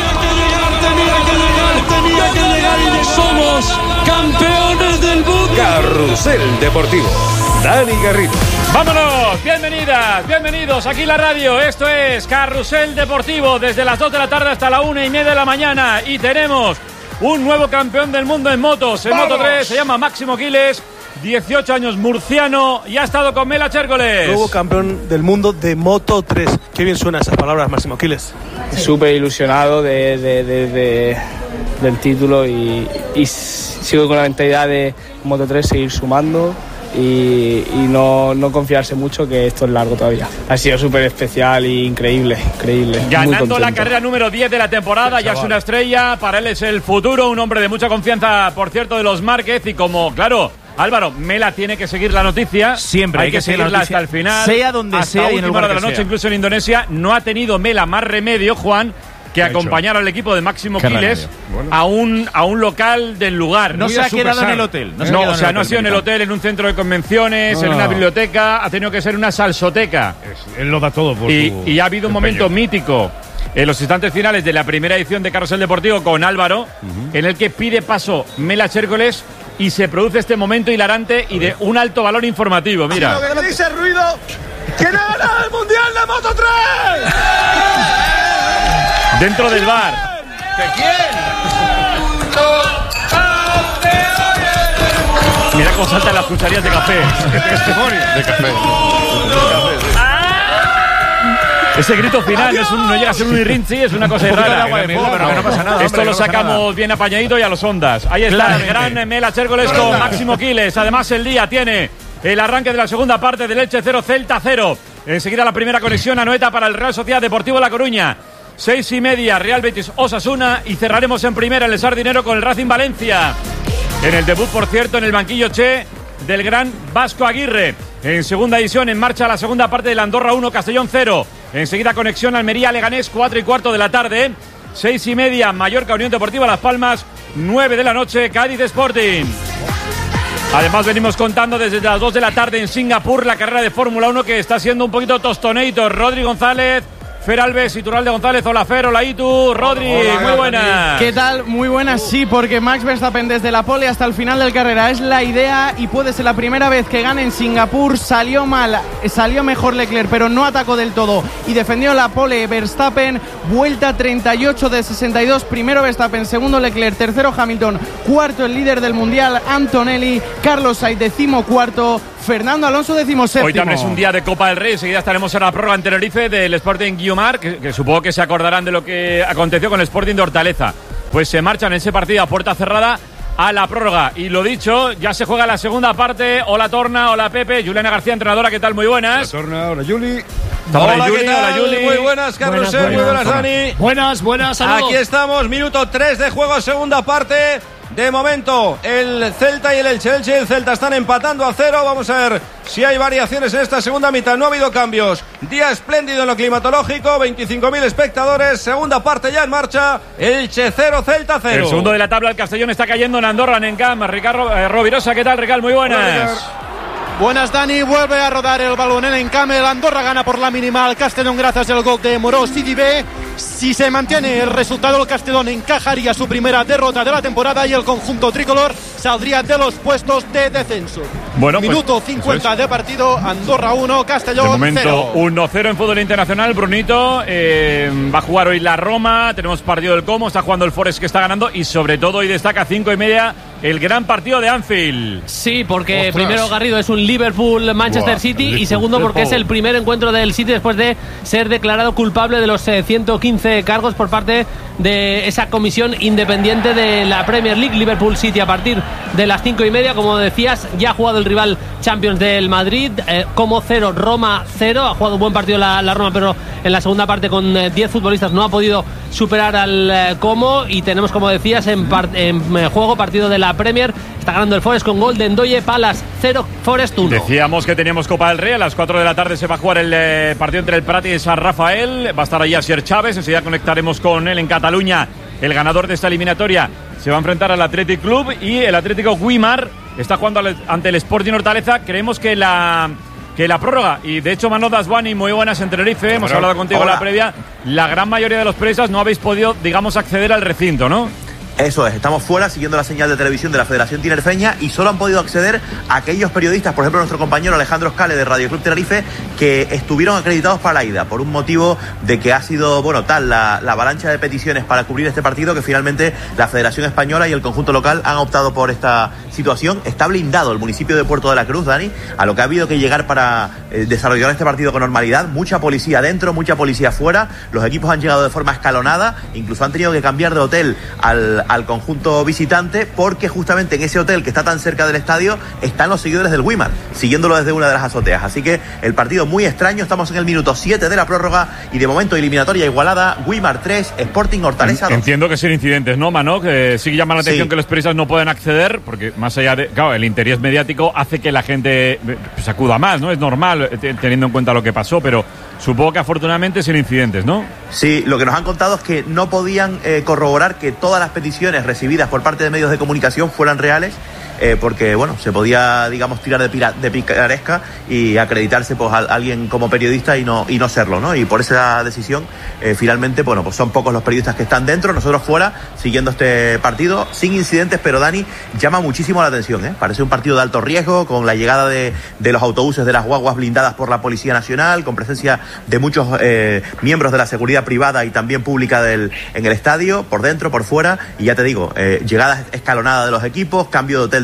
Tenía que llegar y somos campeones del mundo. Carrusel Deportivo. Dani Garrido. ¡Vámonos! Bienvenidos aquí en la radio. Esto es Carrusel Deportivo desde las 2 de la tarde hasta la 1:30 de la mañana. Y tenemos un nuevo campeón del mundo en motos, en Moto 3, se llama Máximo Quiles, 18 años, murciano, y ha estado con Mela Chércoles. Nuevo campeón del mundo de Moto 3. Qué bien suenan esas palabras, Máximo Quiles. Súper ilusionado del título y sigo con la mentalidad de Moto 3 seguir sumando y no confiarse mucho, que esto es largo todavía. Ha sido súper especial e increíble. Ganando la carrera número 10 de la temporada, ya es una estrella, para él es el futuro, un hombre de mucha confianza, por cierto, de los Márquez, y como, claro, Álvaro, Mela tiene que seguir la noticia. Siempre hay que seguirla hasta el final, sea donde sea y en el lugar de la noche, sea. Incluso en Indonesia. No ha tenido Mela más remedio, Juan, que acompañar al equipo de Máximo Quiles a un local del lugar. No se ha quedado en el hotel. No ha sido en el hotel, en un centro de convenciones, en una biblioteca. Ha tenido que ser una salsoteca. Él lo da todo por y ha habido un momento mítico en los instantes finales de la primera edición de Carrusel Deportivo con Álvaro, en el que pide paso Mela Chércoles y se produce este momento hilarante y de un alto valor informativo. Mira. Lo que dice el ruido, que no ha ganado el Mundial de Moto 3. Dentro del bar. ¿De quién? Mira cómo saltan las cucharillas de café. De café. Ese grito final no llega a ser un irrinchi, es una cosa rara. Pero no pasa nada. Esto lo sacamos bien apañadito y a los ondas. Ahí está el gran Mela Chérgoles con Máximo Quiles. Además, el día tiene el arranque de la segunda parte del Elche 0, Celta 0. Enseguida la primera conexión a Anoeta para el Real Sociedad Deportivo La Coruña. 6:30, Real Betis Osasuna. Y cerraremos en primera el Sardinero con el Racing Valencia. En el debut, por cierto, en el banquillo del gran Vasco Aguirre. En segunda edición, en marcha la segunda parte del Andorra 1, Castellón 0. Enseguida conexión Almería-Leganés, 4:15 de la tarde. 6:30, Mallorca Unión Deportiva Las Palmas. 9 de la noche, Cádiz Sporting. Además, venimos contando desde las 2 de la tarde en Singapur la carrera de Fórmula 1 que está siendo un poquito tostoneito. Rodri González, Fer Alves, Iturralde González. Hola Fer, hola Itu. Rodri, muy buenas. ¿Qué tal? Muy buenas, sí, porque Max Verstappen desde la pole hasta el final del carrera es la idea y puede ser la primera vez que gane en Singapur. Salió mejor Leclerc, pero no atacó del todo y defendió la pole Verstappen. Vuelta 38 de 62, primero Verstappen, segundo Leclerc, tercero Hamilton, cuarto el líder del mundial Antonelli, Carlos Sainz 14º, Fernando Alonso 17º. Hoy también es un día de Copa del Rey. Enseguida estaremos en la prórroga en Tenerife del Sporting Guiomar, que supongo que se acordarán de lo que aconteció con el Sporting de Hortaleza. Pues se marchan en ese partido a puerta cerrada a la prórroga. Y lo dicho, ya se juega la segunda parte. Hola Torna, hola Pepe, Juliana García, entrenadora, ¿qué tal? Muy buenas. Hola Torna, hola Juli. Hola, ¿qué tal? Hola, Juli. Muy buenas, Carrusel, muy buenas, Dani. Buenas, saludos. Aquí estamos, minuto 3 de juego, segunda parte. De momento, el Celta y el Elche. Elche y el Celta están empatando a 0. Vamos a ver si hay variaciones en esta segunda mitad. No ha habido cambios. Día espléndido en lo climatológico. 25.000 espectadores. Segunda parte ya en marcha. Elche 0, Celta 0. El segundo de la tabla, el Castellón, está cayendo en Andorra, en Encam. Ricardo Rovirosa, ¿qué tal, Ricardo? Muy buenas. Buenas, Dani. Vuelve a rodar el balón en Encam. El Andorra gana por la mínima al Castellón gracias al gol de Morós Sidibé. Si se mantiene el resultado, el Castellón encajaría su primera derrota de la temporada y el conjunto tricolor saldría de los puestos de descenso. Bueno, minuto 50 de partido, Andorra 1, Castellón 0. De momento 1-0 en fútbol internacional. Brunito va a jugar hoy la Roma. Tenemos partido del Como, está jugando el Forest, que está ganando. Y sobre todo hoy destaca 5:30 el gran partido de Anfield. Sí, porque primero, Garrido, es un Liverpool-Manchester City y segundo porque es el primer encuentro del City después de ser declarado culpable de los 115 cargos por parte de esa comisión independiente de la Premier League. Liverpool City a partir de las 5:30, como decías, ya ha jugado el rival Champions del Madrid, Como 0, Roma 0, ha jugado un buen partido la Roma, pero en la segunda parte con 10 futbolistas no ha podido superar al Como, y tenemos, como decías, en juego partido de la Premier. Está ganando el Forest con gol de Ndoye. Palace 0, Forest 1. Decíamos que teníamos Copa del Rey. A las 4 de la tarde se va a jugar el partido entre el Prat y San Rafael. Va a estar ahí Asier Chávez. Enseguida conectaremos con él en Cataluña. El ganador de esta eliminatoria se va a enfrentar al Athletic Club, y el Atlético Guimar está jugando ante el Sporting Hortaleza. Creemos que la prórroga, y de hecho Manolo Daswani, muy buenas en Tenerife, hemos hablado contigo en la previa, la gran mayoría de los periodistas no habéis podido, digamos, acceder al recinto, ¿no? Eso es, estamos fuera siguiendo la señal de televisión de la Federación Tinerfeña y solo han podido acceder a aquellos periodistas, por ejemplo nuestro compañero Alejandro Escale de Radio Club Tenerife, que estuvieron acreditados para la ida, por un motivo de que ha sido, tal la avalancha de peticiones para cubrir este partido, que finalmente la Federación Española y el conjunto local han optado por esta situación. Está blindado el municipio de Puerto de la Cruz, Dani, a lo que ha habido que llegar para desarrollar este partido con normalidad. Mucha policía dentro, mucha policía fuera, los equipos han llegado de forma escalonada, incluso han tenido que cambiar de hotel al conjunto visitante, porque justamente en ese hotel que está tan cerca del estadio están los seguidores del Guimar, siguiéndolo desde una de las azoteas. Así que el partido muy extraño. Estamos en el minuto 7 de la prórroga y de momento eliminatoria igualada. Guimar 3, Sporting Hortaleza 2. Entiendo que son incidentes, ¿no, Mano? Que sí que llama la atención que los periodistas no pueden acceder, porque más allá de, claro, el interés mediático hace que la gente pues acuda más, ¿no? Es normal, teniendo en cuenta lo que pasó, pero supongo que afortunadamente son incidentes, ¿no? Sí, lo que nos han contado es que no podían corroborar que todas las peticiones recibidas por parte de medios de comunicación fueran reales, porque, se podía, digamos, tirar de picaresca y acreditarse pues a alguien como periodista y no serlo, ¿no? Y por esa decisión, finalmente, pues son pocos los periodistas que están dentro, nosotros fuera, siguiendo este partido, sin incidentes, pero Dani, llama muchísimo la atención, ¿eh? Parece un partido de alto riesgo, con la llegada de los autobuses, de las guaguas blindadas por la Policía Nacional, con presencia de muchos miembros de la seguridad privada y también pública en el estadio, por dentro, por fuera, y ya te digo, llegada escalonada de los equipos, cambio de hotel del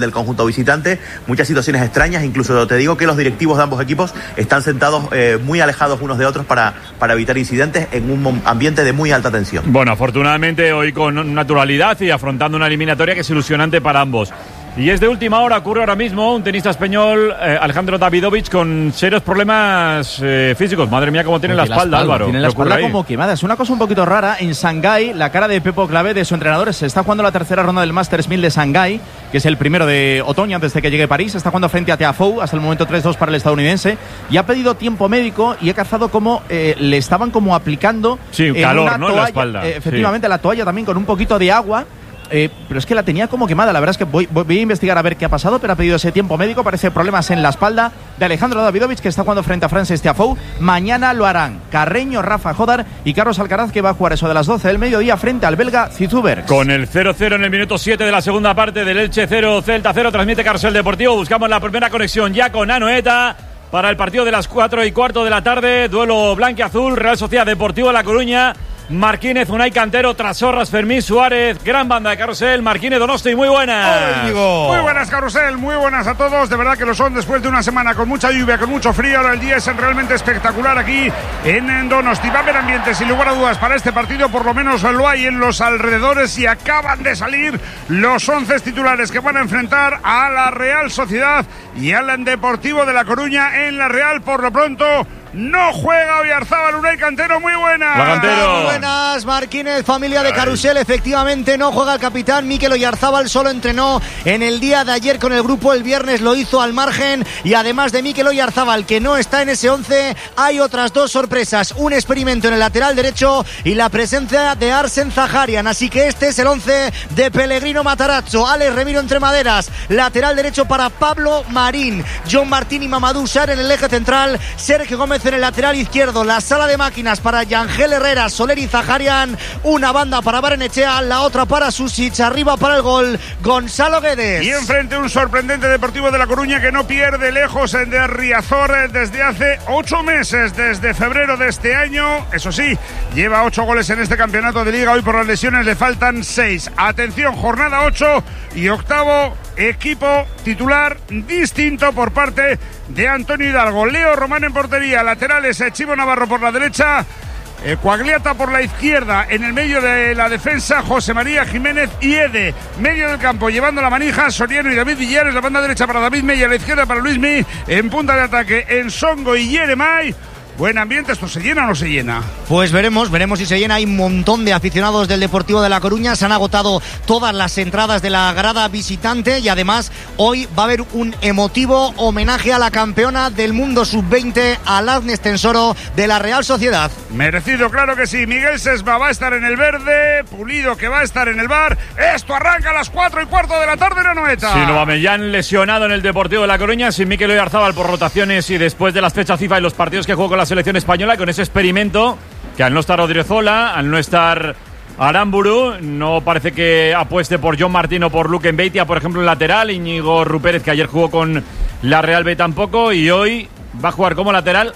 del conjunto visitante, muchas situaciones extrañas, incluso te digo que los directivos de ambos equipos están sentados muy alejados unos de otros para evitar incidentes en un ambiente de muy alta tensión. Bueno, afortunadamente hoy con naturalidad y afrontando una eliminatoria que es ilusionante para ambos. Y es de última hora, ocurre ahora mismo un tenista español, Alejandro Davidovich, con serios problemas físicos. Madre mía, cómo tiene la espalda, Álvaro. Tiene la espalda como quemada. Es una cosa un poquito rara. En Shanghái, la cara de Pepo Clavé, de su entrenador, se está jugando la tercera ronda del Masters 1000 de Shanghái, que es el primero de otoño antes de que llegue París. Está jugando frente a Tiafoe, hasta el momento 3-2 para el estadounidense. Y ha pedido tiempo médico y ha cazado como le estaban como aplicando calor, ¿no? Toalla, en la espalda. Efectivamente, la toalla también con un poquito de agua. Pero es que la tenía como quemada. La verdad es que voy a investigar a ver qué ha pasado, pero ha pedido ese tiempo médico. Parece problemas en la espalda de Alejandro Davidovich, que está jugando frente a Frances Tiafoe. Mañana lo harán Carreño, Rafa Jodar y Carlos Alcaraz, que va a jugar eso de las 12 del mediodía frente al belga Zizoubergs. Con el 0-0 en el minuto 7 de la segunda parte del Elche 0, Celta 0, transmite Carrusel Deportivo. Buscamos la primera conexión ya con Anoeta para el partido de las 4:15 de la tarde. Duelo blanquiazul, Real Sociedad Deportivo La Coruña. Marquínez, Unai Cantero, Trasorras, Fermín Suárez, gran banda de Carrusel, Marquínez, Donosti, muy buenas. Muy buenas, Carrusel, muy buenas a todos, de verdad que lo son después de una semana con mucha lluvia, con mucho frío. Ahora el día es realmente espectacular aquí en Donosti. Va a haber ambiente sin lugar a dudas para este partido, por lo menos lo hay en los alrededores, y acaban de salir los 11 titulares que van a enfrentar a la Real Sociedad y al Deportivo de La Coruña. En la Real, por lo pronto, no juega Oyarzábal. Unai Cantero, muy buenas. Muy buenas, Marquínez, familia de Carrusel. Efectivamente, no juega el capitán Mikel Oyarzábal, solo entrenó en el día de ayer con el grupo, el viernes lo hizo al margen. Y además de Mikel Oyarzábal, que no está en ese 11, hay otras dos sorpresas: un experimento en el lateral derecho y la presencia de Arsen Zaharian. Así que este es el 11 de Pellegrino Matarazzo. Alex Remiro entre maderas, lateral derecho para Pablo Marín, John Martín y Mamadou Sarr en el eje central, Sergio Gómez en el lateral izquierdo, la sala de máquinas para Yangel Herrera, Soler y Zaharian, una banda para Barrenechea, la otra para Susic, arriba para el gol Gonzalo Guedes. Y enfrente un sorprendente Deportivo de La Coruña que no pierde lejos de Riazor desde hace 8 meses, desde febrero de este año. Eso sí, lleva 8 goles en este campeonato de Liga. Hoy por las lesiones le faltan 6. Atención, jornada 8 y octavo equipo titular distinto por parte de Antonio Hidalgo. Leo Román en portería, laterales Chivo Navarro por la derecha, Coagliata por la izquierda, en el medio de la defensa José María Jiménez y Ede, medio del campo llevando la manija Soriano y David Villares, la banda derecha para David Mella, la izquierda para Luismi, en punta de ataque Ensongo y Yeremay. Buen ambiente, ¿esto se llena o no se llena? Pues veremos si se llena. Hay un montón de aficionados del Deportivo de La Coruña. Se han agotado todas las entradas de la grada visitante y además hoy va a haber un emotivo homenaje a la campeona del mundo sub-20, Aladnes Tensoro, de la Real Sociedad. Merecido, claro que sí. Miguel Sesma va a estar en el verde, Pulido que va a estar en el bar. Esto arranca a las 4:15 de la tarde en Anoeta. Sí, Aubameyang lesionado en el Deportivo de La Coruña, sin Mikel Oyarzábal por rotaciones y después de las fechas FIFA y los partidos que jugó con la selección española, con ese experimento que al no estar Odriozola, al no estar Aramburu, no parece que apueste por John Martín o por Luque Mbeitia, por ejemplo, en lateral. Íñigo Rupérez, que ayer jugó con la Real B, tampoco, y hoy va a jugar como lateral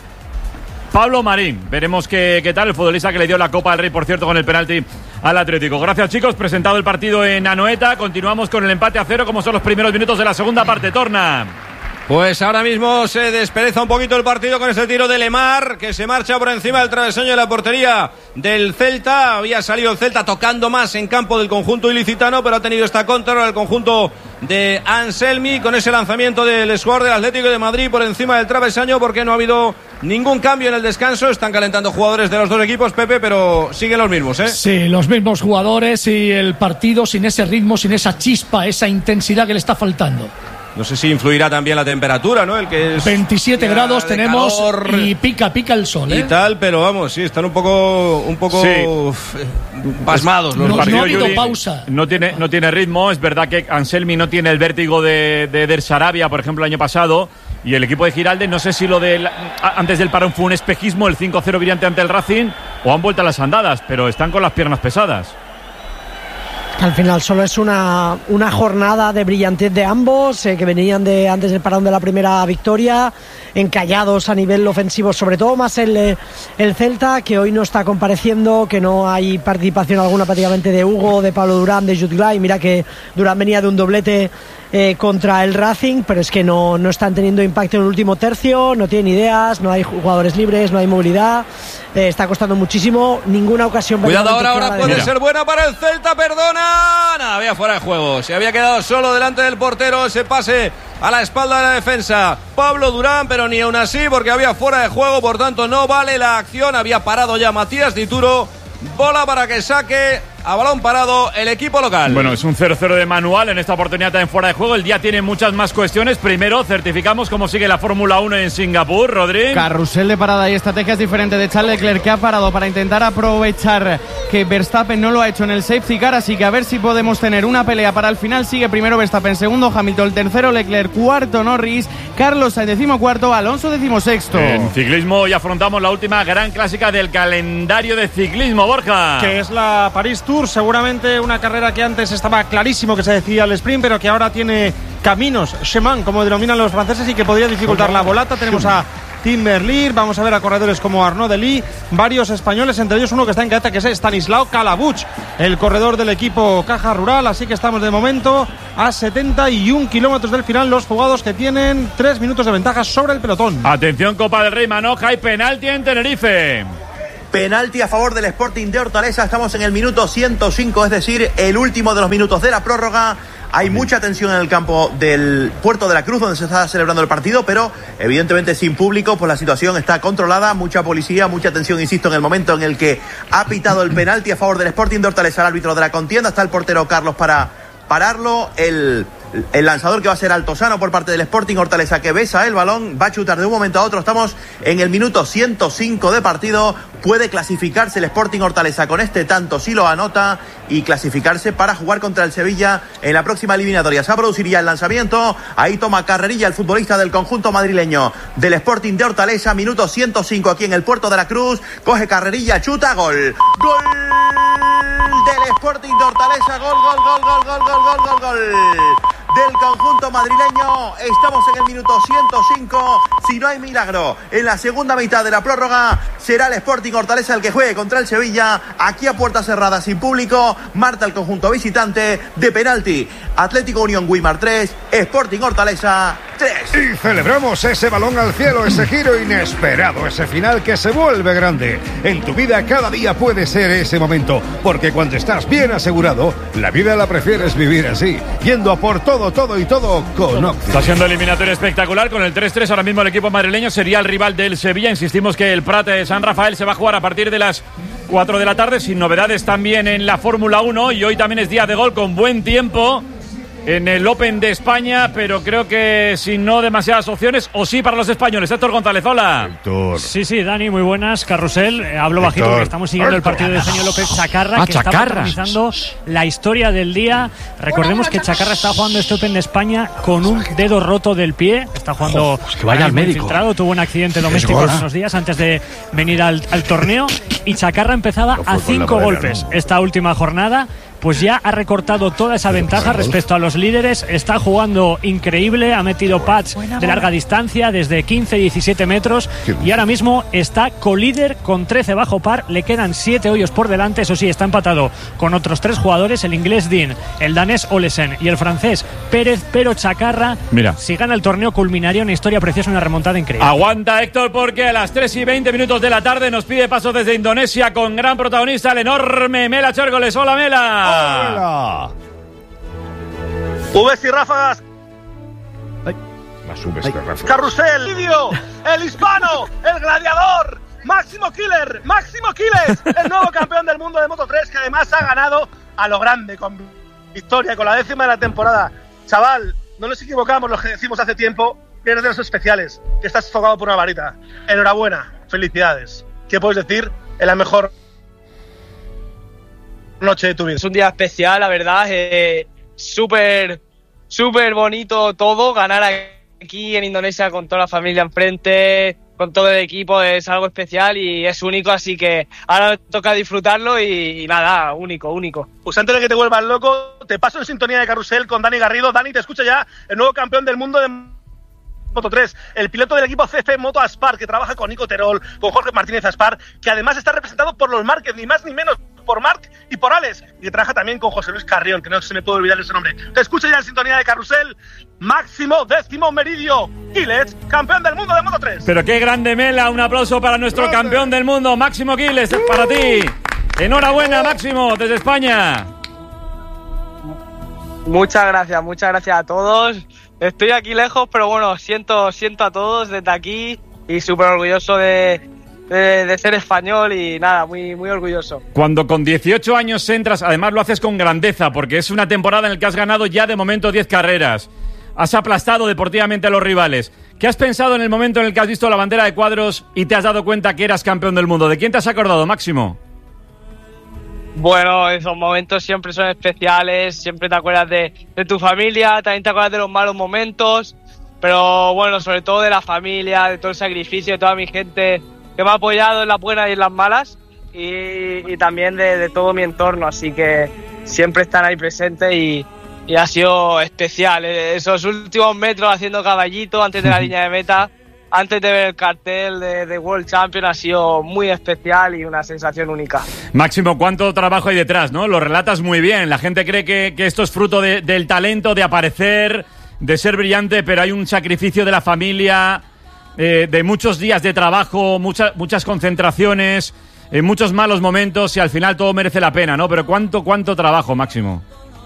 Pablo Marín. Veremos qué tal el futbolista que le dio la Copa del Rey, por cierto, con el penalti al Atlético. Gracias, chicos. Presentado el partido en Anoeta, continuamos con el empate a 0, como son los primeros minutos de la segunda parte. Torna. Pues ahora mismo se despereza un poquito el partido con este tiro de Lemar, que se marcha por encima del travesaño de la portería del Celta. Había salido el Celta tocando más en campo del conjunto ilicitano, pero ha tenido esta contra el conjunto de Anselmi con ese lanzamiento del escuadrón del Atlético de Madrid por encima del travesaño, porque no ha habido ningún cambio en el descanso. Están calentando jugadores de los dos equipos, Pepe, pero siguen los mismos, ¿eh? Sí, los mismos jugadores, y el partido sin ese ritmo, sin esa chispa, esa intensidad que le está faltando. No sé si influirá también la temperatura, ¿no? El que es 27 grados tenemos, calor, y pica el sol, ¿eh? Y tal, pero vamos, sí, están un poco sí, pasmados los partidos. No ha habido pausa. No tiene ritmo. Es verdad que Anselmi no tiene el vértigo de Der Sarabia, por ejemplo, el año pasado. Y el equipo de Giralde, no sé si lo de antes del parón fue un espejismo, el 5-0 brillante ante el Racing, o han vuelto a las andadas, pero están con las piernas pesadas. Al final solo es una jornada de brillantez de ambos, que venían de antes del parón de la primera victoria, encallados a nivel ofensivo, sobre todo más el Celta, que hoy no está compareciendo, que no hay participación alguna prácticamente de Hugo, de Pablo Durán, de Jutgla, y mira que Durán venía de un doblete contra el Racing, pero es que no están teniendo impacto en el último tercio, no tienen ideas, no hay jugadores libres, no hay movilidad, está costando muchísimo, ninguna ocasión. Cuidado ahora puede ser buena para el Celta, perdona. No, había fuera de juego, se había quedado solo delante del portero, ese pase a la espalda de la defensa Pablo Durán, pero ni aún así porque había fuera de juego, por tanto no vale la acción, había parado ya Matías Dituro, bola para que saque a balón parado el equipo local. Bueno, es un 0-0 de manual en esta oportunidad también fuera de juego. El día tiene muchas más cuestiones. Primero, certificamos cómo sigue la Fórmula 1 en Singapur, Rodri. Carrusel de parada y estrategias diferentes de Charles Leclerc, que ha parado para intentar aprovechar que Verstappen no lo ha hecho en el safety car, así que a ver si podemos tener una pelea para el final. Sigue primero Verstappen, segundo Hamilton, tercero Leclerc, cuarto Norris, Carlos Sainz decimocuarto, Alonso decimosexto. En ciclismo hoy afrontamos la última gran clásica del calendario de ciclismo, Borja. Que es la París Tour, seguramente una carrera que antes estaba clarísimo que se decía el sprint, pero que ahora tiene caminos, chemin, como denominan los franceses, y que podría dificultar la volata. Tenemos a Tim Merlier, vamos a ver a corredores como Arnaud Delis, varios españoles, entre ellos uno que está en cabeza, que es Stanislao Calabuch, el corredor del equipo Caja Rural, así que estamos de momento a 71 kilómetros del final, los jugados que tienen 3 minutos de ventaja sobre el pelotón. Atención, Copa del Rey, Manoja, y penalti en Tenerife. Penalti a favor del Sporting de Hortaleza. Estamos en el minuto 105, es decir, el último de los minutos de la prórroga. Hay mucha tensión en el campo del Puerto de la Cruz, donde se está celebrando el partido, pero evidentemente sin público, pues la situación está controlada. Mucha policía, mucha tensión, insisto, en el momento en el que ha pitado el penalti a favor del Sporting de Hortaleza el árbitro de la contienda. Está el portero Carlos para pararlo. El lanzador que va a ser Altozano por parte del Sporting Hortaleza, que besa el balón, va a chutar de un momento a otro. Estamos en el minuto 105 de partido. Puede clasificarse el Sporting Hortaleza con este tanto si lo anota y clasificarse para jugar contra el Sevilla en la próxima eliminatoria. Se produciría el lanzamiento. Ahí toma carrerilla el futbolista del conjunto madrileño del Sporting de Hortaleza. Minuto 105 aquí en el Puerto de la Cruz. Coge carrerilla, chuta, gol. Gol del Sporting de Hortaleza. Gol del conjunto madrileño. Estamos en el minuto 105. Si no hay milagro en la segunda mitad de la prórroga, será el Sporting Hortaleza el que juegue contra el Sevilla, aquí a puerta cerrada, sin público. Marta el conjunto visitante de penalti. Atlético Unión Guimar 3, Sporting Hortaleza 3. Y celebramos ese balón al cielo, ese giro inesperado, ese final que se vuelve grande. En tu vida cada día puede ser ese momento, porque cuando estás bien asegurado, la vida la prefieres vivir así, yendo a por todo con Octi. Está siendo eliminatorio espectacular con el 3-3. Ahora mismo el equipo madrileño sería el rival del Sevilla. Insistimos que el Prat de San Rafael se va a jugar a partir de las 4 de la tarde, sin novedades también en la Fórmula 1, y hoy también es día de gol con buen tiempo en el Open de España, pero creo que sin no demasiadas opciones, o sí para los españoles. Héctor González, hola. Héctor. Sí, Dani, muy buenas. Carrusel, hablo bajito porque estamos siguiendo el partido de Eugenio López Chacarra, que está protagonizando la historia del día. Recordemos que Chacarra está jugando este Open de España con un dedo roto del pie. Está jugando que vaya al médico. Infiltrado. Tuvo un accidente doméstico hace unos días antes de venir al torneo, y Chacarra empezaba a 5 golpes esta última jornada. Pues ya ha recortado toda esa ventaja respecto a los líderes. Está jugando increíble, ha metido pads de larga distancia desde 15-17 metros y ahora mismo está colíder con 13 bajo par. Le quedan 7 hoyos por delante. Eso sí, está empatado con otros 3 jugadores, el inglés Dean, el danés Olesen y el francés Pérez. Pero Chacarra, mira, si gana el torneo, culminaría una historia preciosa, una remontada increíble. Aguanta, Héctor, porque a las 3:20 de la tarde nos pide paso desde Indonesia con gran protagonista, el enorme Mela Chérgoles. Hola, Mela. Hola. Ubes y ráfagas. Más Ubes que ráfagas. Carrusel, Lidio, el hispano, el gladiador, Máximo Killer, Máximo Quiles, el nuevo campeón del mundo de Moto3, que además ha ganado a lo grande con victoria, con la 10ª de la temporada. Chaval, no nos equivocamos los que decimos hace tiempo que eres de los especiales, que estás tocado por una varita. Enhorabuena, felicidades. ¿Qué puedes decir en la mejor noche de tu vida? Es un día especial, la verdad, súper bonito todo, ganar aquí en Indonesia con toda la familia enfrente, con todo el equipo, es algo especial y es único, así que ahora toca disfrutarlo y nada, único. Pues antes de que te vuelvas loco, te paso en sintonía de Carrusel con Dani Garrido. Dani, te escucha ya el nuevo campeón del mundo de Moto3, el piloto del equipo CF Moto Aspar, que trabaja con Nico Terol, con Jorge Martínez Aspar, que además está representado por los Márquez, ni más ni menos, por Marc y por Alex, y que trabaja también con José Luis Carrión, que no se me puede olvidar ese nombre. Te escucha ya en sintonía de Carrusel, Máximo Décimo Meridio Quiles, campeón del mundo de Moto 3. Pero qué grande, Mela, un aplauso para nuestro campeón del mundo, Máximo Quiles, para ti. Enhorabuena, Máximo, desde España. Muchas gracias a todos. Estoy aquí lejos, pero bueno, siento a todos desde aquí y súper orgulloso de ser español y nada, muy, muy orgulloso. Cuando con 18 años entras, además lo haces con grandeza, porque es una temporada en la que has ganado ya de momento 10 carreras. Has aplastado deportivamente a los rivales. ¿Qué has pensado en el momento en el que has visto la bandera de cuadros y te has dado cuenta que eras campeón del mundo? ¿De quién te has acordado, Máximo? Bueno, esos momentos siempre son especiales, siempre te acuerdas de tu familia, también te acuerdas de los malos momentos, pero bueno, sobre todo de la familia, de todo el sacrificio, de toda mi gente que me ha apoyado en las buenas y en las malas, y también de todo mi entorno, así que siempre están ahí presentes y ha sido especial. Esos últimos metros haciendo caballito antes de la línea de meta, antes de ver el cartel de World Champion, ha sido muy especial y una sensación única. Máximo, ¿cuánto trabajo hay detrás, no? Lo relatas muy bien. La gente cree que esto es fruto del talento, de aparecer, de ser brillante, pero hay un sacrificio de la familia, de muchos días de trabajo, muchas concentraciones, muchos malos momentos y al final todo merece la pena, ¿no? Pero ¿cuánto trabajo, Máximo?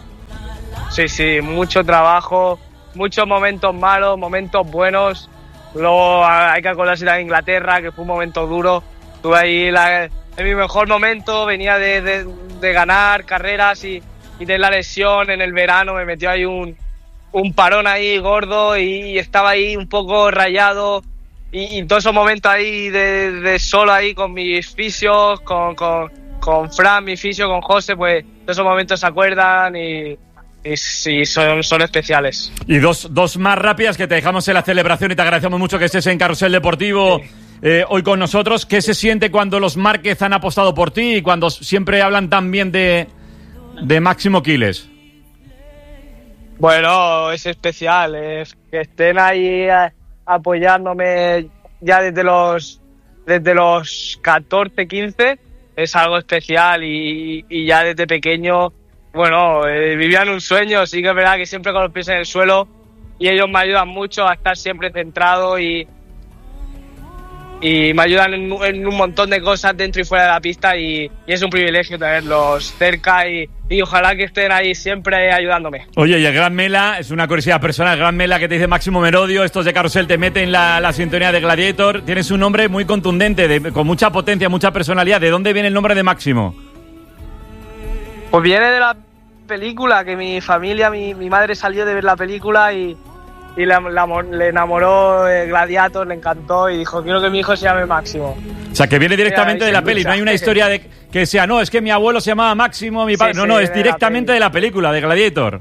Sí, mucho trabajo, muchos momentos malos, momentos buenos. Luego hay que acordarse de Inglaterra, que fue un momento duro. Estuve ahí en mi mejor momento, venía de ganar carreras y de la lesión en el verano. Me metió ahí un parón ahí gordo y estaba ahí un poco rayado. Y todos esos momentos ahí de solo ahí con mis fisios, con Fran, mi fisio, con José, pues todos esos momentos se acuerdan y sí, son especiales. Y dos más rápidas que te dejamos en la celebración y te agradecemos mucho que estés en Carrusel Deportivo hoy con nosotros. ¿Qué se siente cuando los Márquez han apostado por ti y cuando siempre hablan tan bien de Máximo Quiles? Bueno, es especial, que estén ahí apoyándome ya desde los 14, 15, es algo especial y ya desde pequeño. Bueno, vivían un sueño, sí que es verdad que siempre con los pies en el suelo y ellos me ayudan mucho a estar siempre centrado y me ayudan en un montón de cosas dentro y fuera de la pista y es un privilegio tenerlos cerca y ojalá que estén ahí siempre ayudándome. Oye, y el Gran Mela, es una curiosidad personal, el Gran Mela que te dice Máximo Merodio, estos de Carrusel te meten la sintonía de Gladiator, tienes un nombre muy contundente, con mucha potencia, mucha personalidad. ¿De dónde viene el nombre de Máximo? Pues viene de la película, que mi familia, mi madre salió de ver la película y le enamoró Gladiator, le encantó y dijo, quiero que mi hijo se llame Máximo. O sea, que viene directamente de la peli, no hay una historia de que sea, no, es que mi abuelo se llamaba Máximo, mi padre... Sí, no, es directamente de la película, de Gladiator.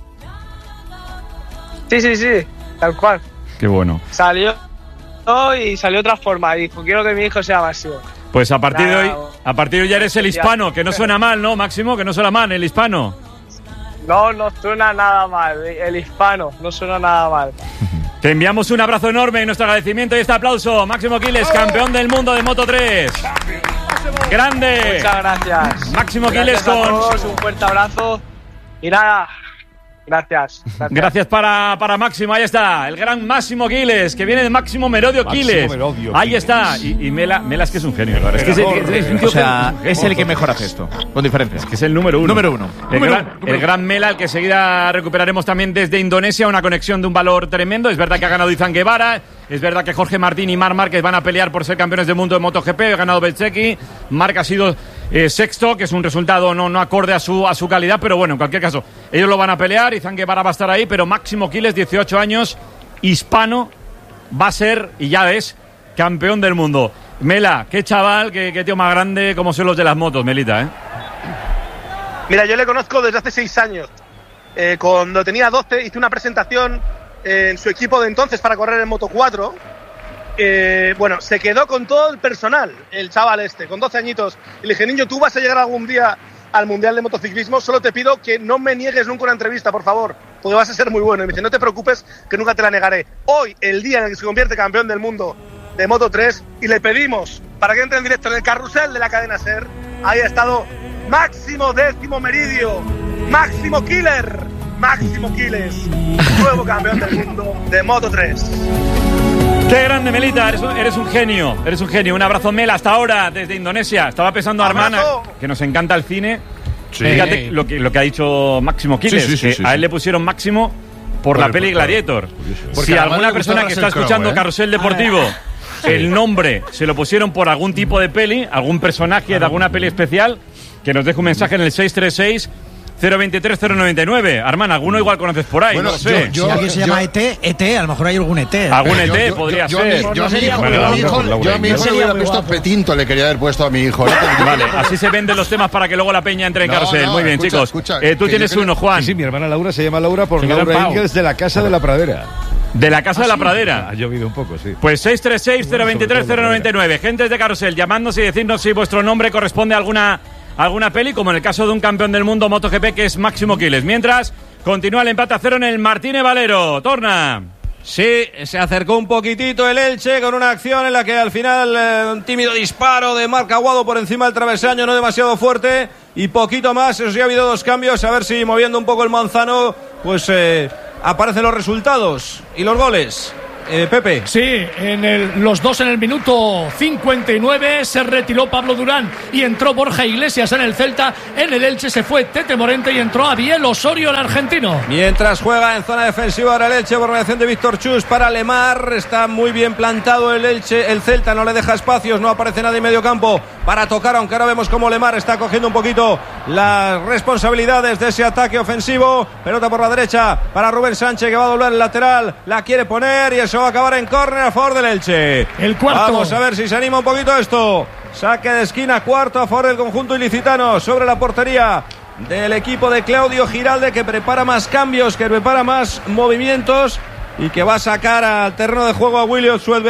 Sí, tal cual. Qué bueno. Salió de otra forma y dijo, quiero que mi hijo sea Máximo. Pues a partir de hoy ya eres el hispano, que no suena mal, ¿no, Máximo? Que no suena mal, el hispano. No suena nada mal, el hispano, no suena nada mal. Te enviamos un abrazo enorme, nuestro agradecimiento y este aplauso. Máximo Quiles, campeón del mundo de Moto 3. ¡Grande! Muchas gracias. Máximo Quiles con... todos, un fuerte abrazo y nada... Gracias para Máximo, ahí está, el gran Máximo Quiles, que viene de Máximo Merodio Quiles. Ahí está, y Mela es que es un genio, claro. Es el que mejor hace esto, con diferencia. Es que es el número uno. El gran Mela, el que enseguida recuperaremos también desde Indonesia, una conexión de un valor tremendo. Es verdad que ha ganado Izan Guevara, es verdad que Jorge Martín y Marc Márquez van a pelear por ser campeones del mundo de MotoGP, ha ganado Bezzecchi, Marc ha sido sexto, que es un resultado no acorde a su calidad, pero bueno, en cualquier caso, ellos lo van a pelear, Izan Guevara va a estar ahí, pero Máximo Quiles, 18 años, hispano, va a ser, y ya ves, campeón del mundo. Mela, qué chaval, qué tío más grande, como son los de las motos, Melita, ¿eh? Mira, yo le conozco desde hace 6 años. Cuando tenía 12 hice una presentación en su equipo de entonces para correr en Moto 4. Bueno, se quedó con todo el personal, el chaval con 12 añitos. Y le dije, niño, tú vas a llegar algún día al Mundial de Motociclismo, solo te pido que no me niegues nunca una entrevista, por favor, porque vas a ser muy bueno. Y me dice, no te preocupes, que nunca te la negaré. Hoy, el día en el que se convierte campeón del mundo de Moto 3, y le pedimos para que entre en directo en el carrusel de la cadena SER, ahí ha estado Máximo décimo meridio, Máximo Killer, Máximo Quiles, nuevo campeón del mundo de Moto 3. Qué grande, Melita, eres un genio, Un abrazo, Mel, hasta ahora desde Indonesia. Estaba pensando Armana, que nos encanta el cine. Sí. Fíjate lo que ha dicho Máximo Quiles, a él le pusieron Máximo por la peli Gladiator. Si alguna persona que está escuchando Carrusel Deportivo, el nombre se lo pusieron por algún tipo de peli, algún personaje de alguna peli especial, que nos deje un mensaje en el 636-023-099. Armán, alguno igual conoces por ahí, bueno, no sé. Si alguien se llama ET, a lo mejor hay algún ET. Algún ET podría ser. Yo a mi hijo le hubiera puesto Petinto, le quería haber puesto a mi hijo. Vale, así se venden los temas para que luego la peña entre en Carrusel. Muy bien, chicos. Tú tienes uno, Juan. Sí, mi hermana Laura se llama Laura por Laura Ingles de la Casa de la Pradera. De la Casa de la Pradera. Ha llovido un poco, sí. Pues 636-023-099. Gentes de Carrusel, llamadnos y decirnos si vuestro nombre corresponde a alguna peli, como en el caso de un campeón del mundo MotoGP que es Máximo Quiles. Mientras, continúa el empate a 0 en el Martínez Valero. Torna. Sí, se acercó un poquitito el Elche con una acción en la que al final un tímido disparo de Marc Aguado por encima del travesaño, no demasiado fuerte, y poquito más. Eso sí, ha habido dos cambios, a ver si moviendo un poco el Manzano, pues aparecen los resultados y los goles. Pepe. Sí, los dos en el minuto 59 se retiró Pablo Durán y entró Borja Iglesias en el Celta. En el Elche se fue Tete Morente y entró Abiel Osorio, el argentino. Mientras juega en zona defensiva ahora el Elche por mediación de Víctor Chus para Lemar. Está muy bien plantado el Elche, el Celta no le deja espacios, no aparece nadie en medio campo para tocar, aunque ahora vemos cómo Lemar está cogiendo un poquito las responsabilidades de ese ataque ofensivo. Pelota por la derecha para Rubén Sánchez, que va a doblar el lateral, la quiere poner y eso va a acabar en córner a favor del Elche. El cuarto. Vamos a ver si se anima un poquito esto. Saque de esquina, cuarto a favor del conjunto ilicitano sobre la portería del equipo de Claudio Giralde, que prepara más cambios, que prepara más movimientos y que va a sacar al terreno de juego a Willy Ozuel.